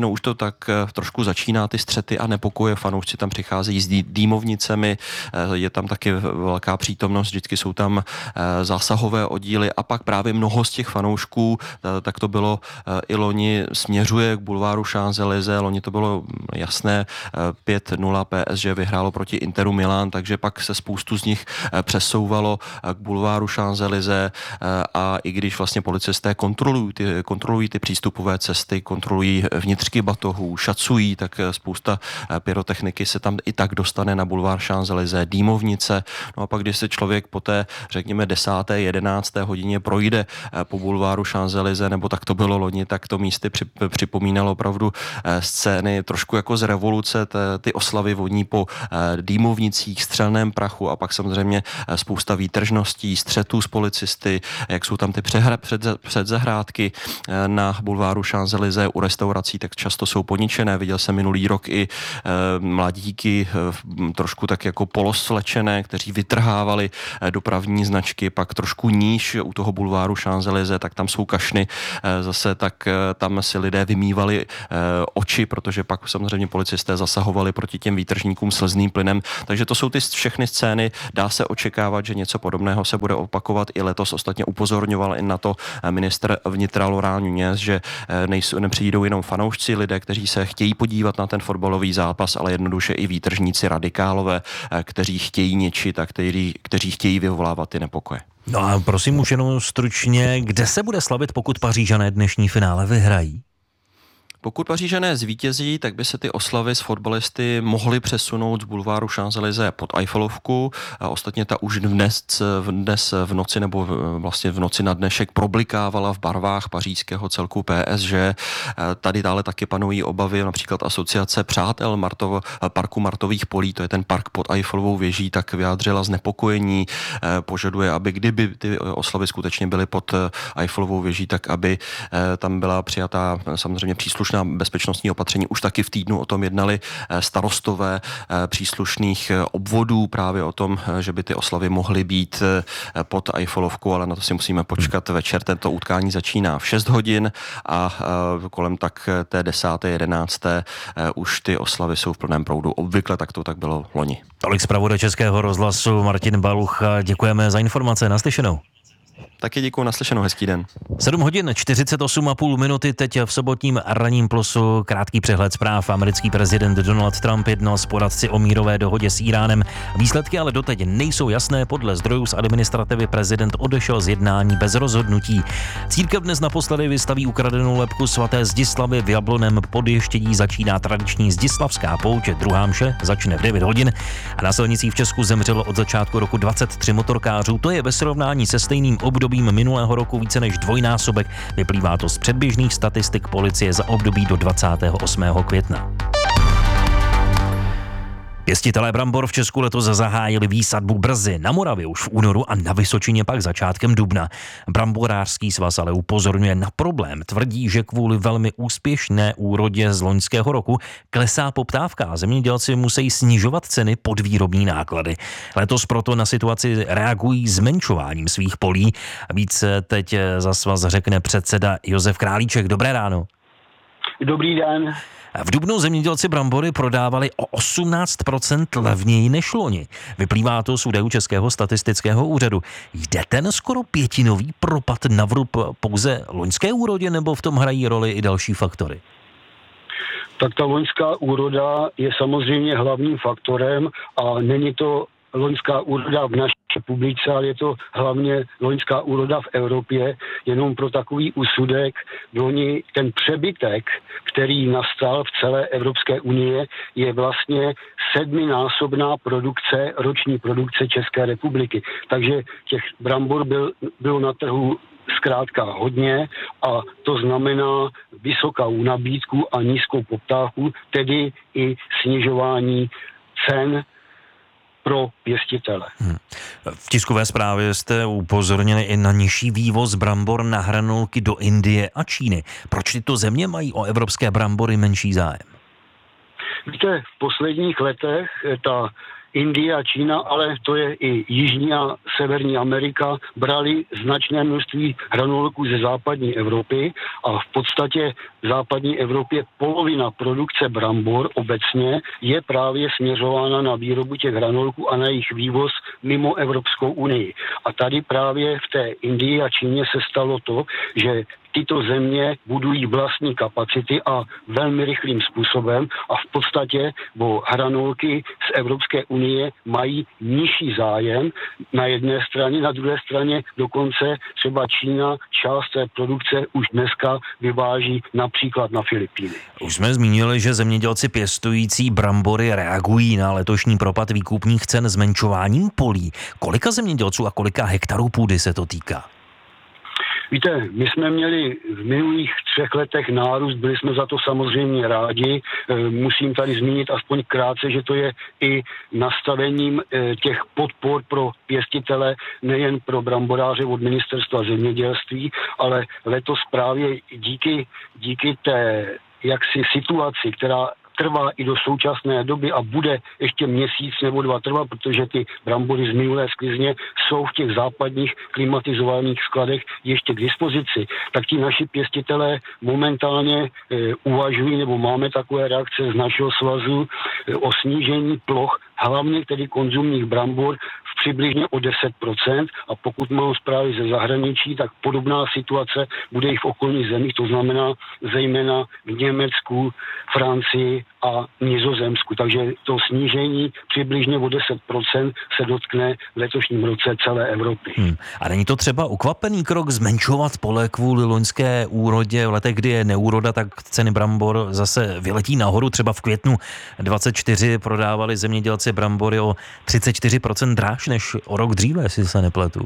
ono už to tak trošku začíná, ty střety a nepokoje, fanoušci tam přicházejí s dýmovnicemi, je tam taky velká přítomnost, vždycky jsou tam zásahové oddíly a pak právě mnoho z těch fanoušků, tak to bylo i loni, směřuje k bulváru Champs-Élysées, loni to bylo jasné, pět nula P S G vyhrálo proti Interu Milán, takže pak se spoustu z nich přesouvalo k bulváru Champs-Élysées a i když vlastně policisté kontrolují ty, kontrolují ty přístupové cesty, kontrolují vnitřky batohů, šacují, tak spousta pyrotechniky se tam i tak dostane na bulvár Champs-Élysées, dýmovnice. No a pak, když se člověk po té, řekněme, desáté, jedenácté hodině projde po bulváru Champs-Élysées, nebo tak to bylo loni, tak to místy připomínalo opravdu scény trošku jako z revoluce, ty oslavy voní po dýmovnicích, střelném prachu a pak samozřejmě spousta výtržností, střetů s policisty, jak jsou tam ty přehra, před, předzahrádky na bulváru Champs-Élysées u restaurací, tak často jsou poničené. Viděl jsem minulý rok i e, mladíky e, trošku tak jako poloslečené, kteří vytrhávali e, dopravní značky, pak trošku níž u toho bulváru Champs-Élysées, tak tam jsou kašny e, zase, tak e, tam si lidé vymývali e, oči, protože pak samozřejmě policisté zasahovali proti těm výtržníkům slzným plynem. Takže to jsou ty všechny scény. Dá se očekávat, že něco podobného se bude opakovat i letos. Ostatně upozorňoval i na to ministr vnitra Laurent Nunez, že nejsou, nepřijdou jenom fanoušci, lidé, kteří se chtějí podívat na ten fotbalový zápas, ale jednoduše i výtržníci, radikálové, kteří chtějí něčit a kteří, kteří chtějí vyvolávat ty nepokoje. No a prosím už jenom stručně, kde se bude slavit, pokud Pařížané dnešní finále vyhrají? Pokud Pařížané zvítězí, tak by se ty oslavy s fotbalisty mohly přesunout z bulváru Champs-Élysées pod Eiffelovku. A ostatně ta už dnes, dnes v noci nebo vlastně v noci na dnešek problikávala v barvách pařížského celku P S G. Tady dále taky panují obavy, například asociace přátel Martov, parku Martových polí, to je ten park pod Eiffelovou věží, tak vyjádřila znepokojení, požaduje, aby kdyby ty oslavy skutečně byly pod Eiffelovou věží, tak aby tam byla přijatá samozřejmě příslušná bezpečnostní opatření. Už taky v týdnu o tom jednali starostové příslušných obvodů právě o tom, že by ty oslavy mohly být pod Eiffelovkou, ale na to si musíme počkat večer. Tento utkání začíná v šest hodin a kolem tak té desáté, jedenácté už ty oslavy jsou v plném proudu. Obvykle tak to tak bylo loni. Tolik zpravodaj Českého rozhlasu Martin Baluch. Děkujeme za informace. Naslyšenou. Taky děkuji, naslyšenou, hezký den. sedm hodin čtyřicet osm a půl minuty teď v sobotním ranním plusu. Krátký přehled zpráv. Americký prezident Donald Trump jednal s poradci o mírové dohodě s Íránem. Výsledky ale doteď nejsou jasné. Podle zdrojů z administrativy prezident odešel z jednání bez rozhodnutí. Církev dnes naposledy vystaví ukradenou lebku svaté Zdislavy v Jablonném Podještědí. Začíná tradiční Zdislavská pouť. Druhá mše začne v devět hodin. A na silnicích v Česku zemřelo od začátku roku dvacet tři motorkářů. To je ve srovnání se stejným obdobím minulého roku více než dvojnásobek. Vyplývá to z předběžných statistik policie za období do dvacátého osmého května. Pěstitelé brambor v Česku letos zahájili výsadbu brzy, na Moravě už v únoru a na Vysočině pak začátkem dubna. Bramborářský svaz ale upozorňuje na problém. Tvrdí, že kvůli velmi úspěšné úrodě z loňského roku klesá poptávka a zemědělci musí snižovat ceny pod výrobní náklady. Letos proto na situaci reagují zmenšováním svých polí. Víc teď za svaz řekne předseda Josef Králíček. Dobré ráno. Dobrý den. V dubnu zemědělci brambory prodávali o osmnáct procent levněji než loni. Vyplývá to z údajů Českého statistického úřadu. Jde ten skoro pětinový propad na vrub pouze loňské úrodě, nebo v tom hrají roli i další faktory? Tak ta loňská úroda je samozřejmě hlavním faktorem a není to loňská úroda v naší republice, ale je to hlavně loňská úroda v Evropě. Jenom pro takový úsudek, loni ten přebytek, který nastal v celé Evropské unii, je vlastně sedminásobná produkce, roční produkce České republiky. Takže těch brambor byl, bylo na trhu zkrátka hodně a to znamená vysokou nabídku a nízkou poptávku, tedy i snižování cen pro pěstitele. Hmm. V tiskové zprávě jste upozornili i na nižší vývoz brambor na hranolky do Indie a Číny. Proč tyto země mají o evropské brambory menší zájem? Víte, v posledních letech ta Indie a Čína, ale to je i Jižní a Severní Amerika, brali značné množství hranolků ze západní Evropy a v podstatě v západní Evropě polovina produkce brambor obecně je právě směřována na výrobu těch hranolků a na jejich vývoz mimo Evropskou unii. A tady právě v té Indii a Číně se stalo to, že tyto země budují vlastní kapacity a velmi rychlým způsobem a v podstatě o hranolky z Evropské unie mají nižší zájem na jedné straně, na druhé straně dokonce třeba Čína část té produkce už dneska vyváží například na Filipíny. Už jsme zmínili, že zemědělci pěstující brambory reagují na letošní propad výkupních cen zmenšováním polí. Kolika zemědělců a kolika hektarů půdy se to týká? Víte, my jsme měli v minulých třech letech nárůst, byli jsme za to samozřejmě rádi. Musím tady zmínit aspoň krátce, že to je i nastavením těch podpor pro pěstitele, nejen pro bramboráře od ministerstva zemědělství, ale letos právě díky, díky té jaksi situaci, která trvá i do současné doby a bude ještě měsíc nebo dva trvat, protože ty brambory z minulé sklizně jsou v těch západních klimatizovaných skladech ještě k dispozici. Tak ti naši pěstitelé momentálně e, uvažují, nebo máme takové reakce z našeho svazu e, o snížení ploch, hlavně tedy konzumních brambor v přibližně o deset procent a pokud mám zprávy ze zahraničí, tak podobná situace bude i v okolních zemích, to znamená zejména v Německu, Francii a Nizozemsku. Takže to snížení přibližně o deset procent se dotkne v letošním roce celé Evropy. Hmm. A není to třeba ukvapený krok zmenšovat pole kvůli loňské úrodě? V letech, kdy je neúroda, tak ceny brambor zase vyletí nahoru. Třeba v květnu dvacet čtyři prodávali zemědělci brambory o třicet čtyři procent dráž než o rok dříve, jestli se nepletu.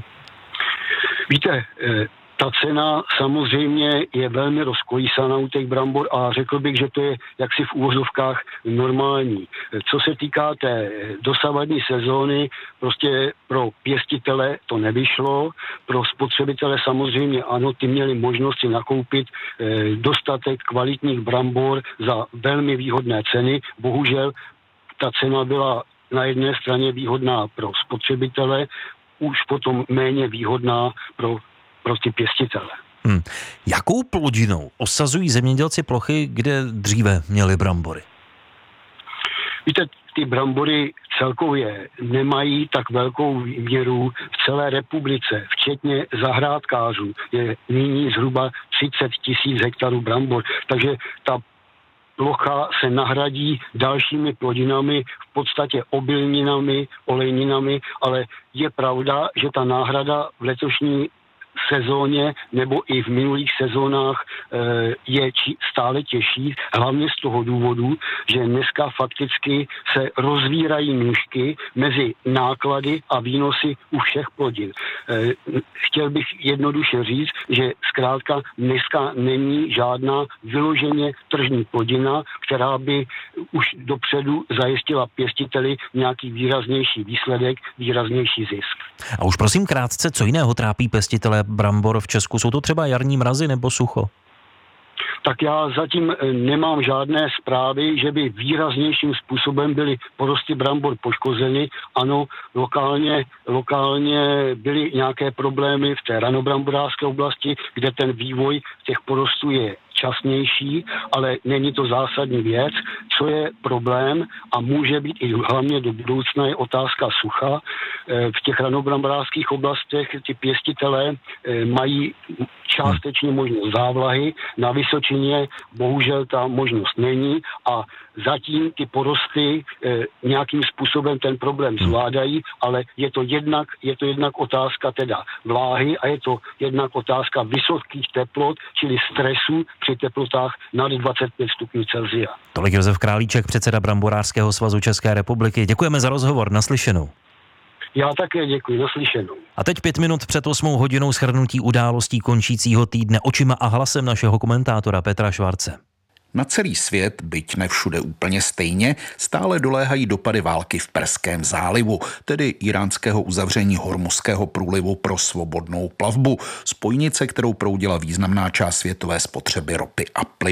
Víte, ta cena samozřejmě je velmi rozkolísaná u těch brambor a řekl bych, že to je jaksi v úvozovkách normální. Co se týká té dosavadní sezóny, prostě pro pěstitele to nevyšlo, pro spotřebitele samozřejmě ano, ty měli možnost si nakoupit dostatek kvalitních brambor za velmi výhodné ceny. Bohužel ta cena byla na jedné straně výhodná pro spotřebitele, už potom méně výhodná pro pro ty pěstitele. Hmm. Jakou plodinou osazují zemědělci plochy, kde dříve měli brambory? Víte, ty brambory celkově nemají tak velkou výměru v celé republice, včetně zahrádkářů. Je nyní zhruba třicet tisíc hektarů brambor, takže ta plocha se nahradí dalšími plodinami, v podstatě obilninami, olejninami, ale je pravda, že ta náhrada v letošní sezóně nebo i v minulých sezónách je stále těžší, hlavně z toho důvodu, že dneska fakticky se rozvírají nůžky mezi náklady a výnosy u všech plodin. Chtěl bych jednoduše říct, že zkrátka dneska není žádná vyloženě tržní plodina, která by už dopředu zajistila pěstiteli nějaký výraznější výsledek, výraznější zisk. A už prosím krátce, co jiného trápí pěstitele brambor v Česku? Jsou to třeba jarní mrazy nebo sucho? Tak já zatím nemám žádné zprávy, že by výraznějším způsobem byly porosty brambor poškozeny. Ano, lokálně, lokálně byly nějaké problémy v té ranobramborářské oblasti, kde ten vývoj těch porostů je časnější, ale není to zásadní věc. Co je problém a může být i hlavně do budoucna je otázka sucha. V těch ranobramborářských oblastech ty pěstitelé mají částečně možnost závlahy, na Vysočině bohužel ta možnost není a zatím ty porosty e, nějakým způsobem ten problém zvládají, ale je to jednak, je to jednak otázka teda vláhy a je to jednak otázka vysokých teplot, čili stresu při teplotách nad dvacet pět stupňů Celsia. Tolik Josef Králíček, předseda Bramborářského svazu České republiky. Děkujeme za rozhovor, naslyšenou. Já také děkuji, naslyšenou. A teď pět minut před osmou hodinou shrnutí událostí končícího týdne očima a hlasem našeho komentátora Petra Švarce. Na celý svět, byť ne všude úplně stejně, stále doléhají dopady války v Perském zálivu, tedy iránského uzavření Hormuzského průlivu pro svobodnou plavbu, spojnice, kterou proudila významná část světové spotřeby ropy a plynu.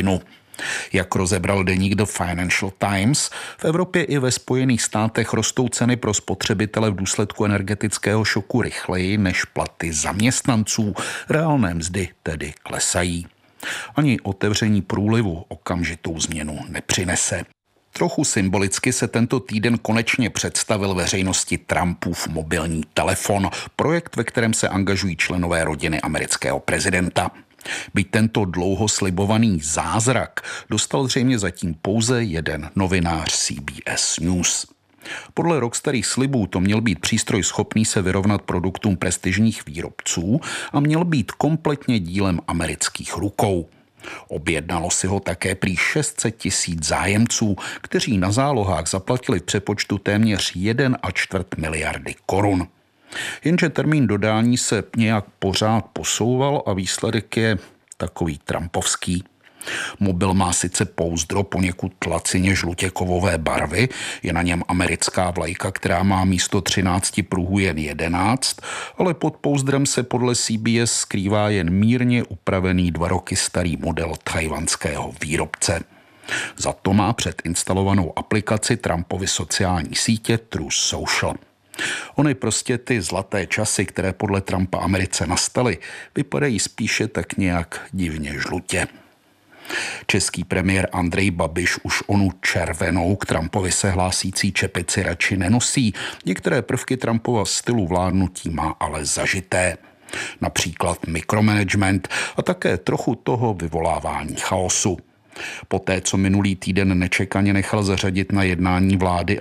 Jak rozebral deník The Financial Times, v Evropě i ve Spojených státech rostou ceny pro spotřebitele v důsledku energetického šoku rychleji než platy zaměstnanců. Reálné mzdy tedy klesají. Ani otevření průlivu okamžitou změnu nepřinese. Trochu symbolicky se tento týden konečně představil veřejnosti Trumpův mobilní telefon, projekt, ve kterém se angažují členové rodiny amerického prezidenta. Byť tento dlouho slibovaný zázrak dostal zřejmě zatím pouze jeden novinář C B S News. Podle rok starých slibů to měl být přístroj schopný se vyrovnat produktům prestižních výrobců a měl být kompletně dílem amerických rukou. Objednalo si ho také prý šest set tisíc zájemců, kteří na zálohách zaplatili v přepočtu téměř jedna a čtvrt miliardy korun. Jenže termín dodání se nějak pořád posouval a výsledek je takový trumpovský. Mobil má sice pouzdro poněkud lacině žlutěkovové barvy, je na něm americká vlajka, která má místo třinácti pruhů jen jedenáct, ale pod pouzdrem se podle C B S skrývá jen mírně upravený dva roky starý model tchajwanského výrobce. Za to má předinstalovanou aplikaci Trumpovy sociální sítě Truth Social. Ony prostě ty zlaté časy, které podle Trumpa Americe nastaly, vypadají spíše tak nějak divně žlutě. Český premiér Andrej Babiš už onu červenou k Trumpovi se hlásící čepici radši nenosí. Některé prvky Trumpova stylu vládnutí má ale zažité. Například mikromanagement a také trochu toho vyvolávání chaosu. Poté, co minulý týden nečekaně nechal zařadit na jednání vlády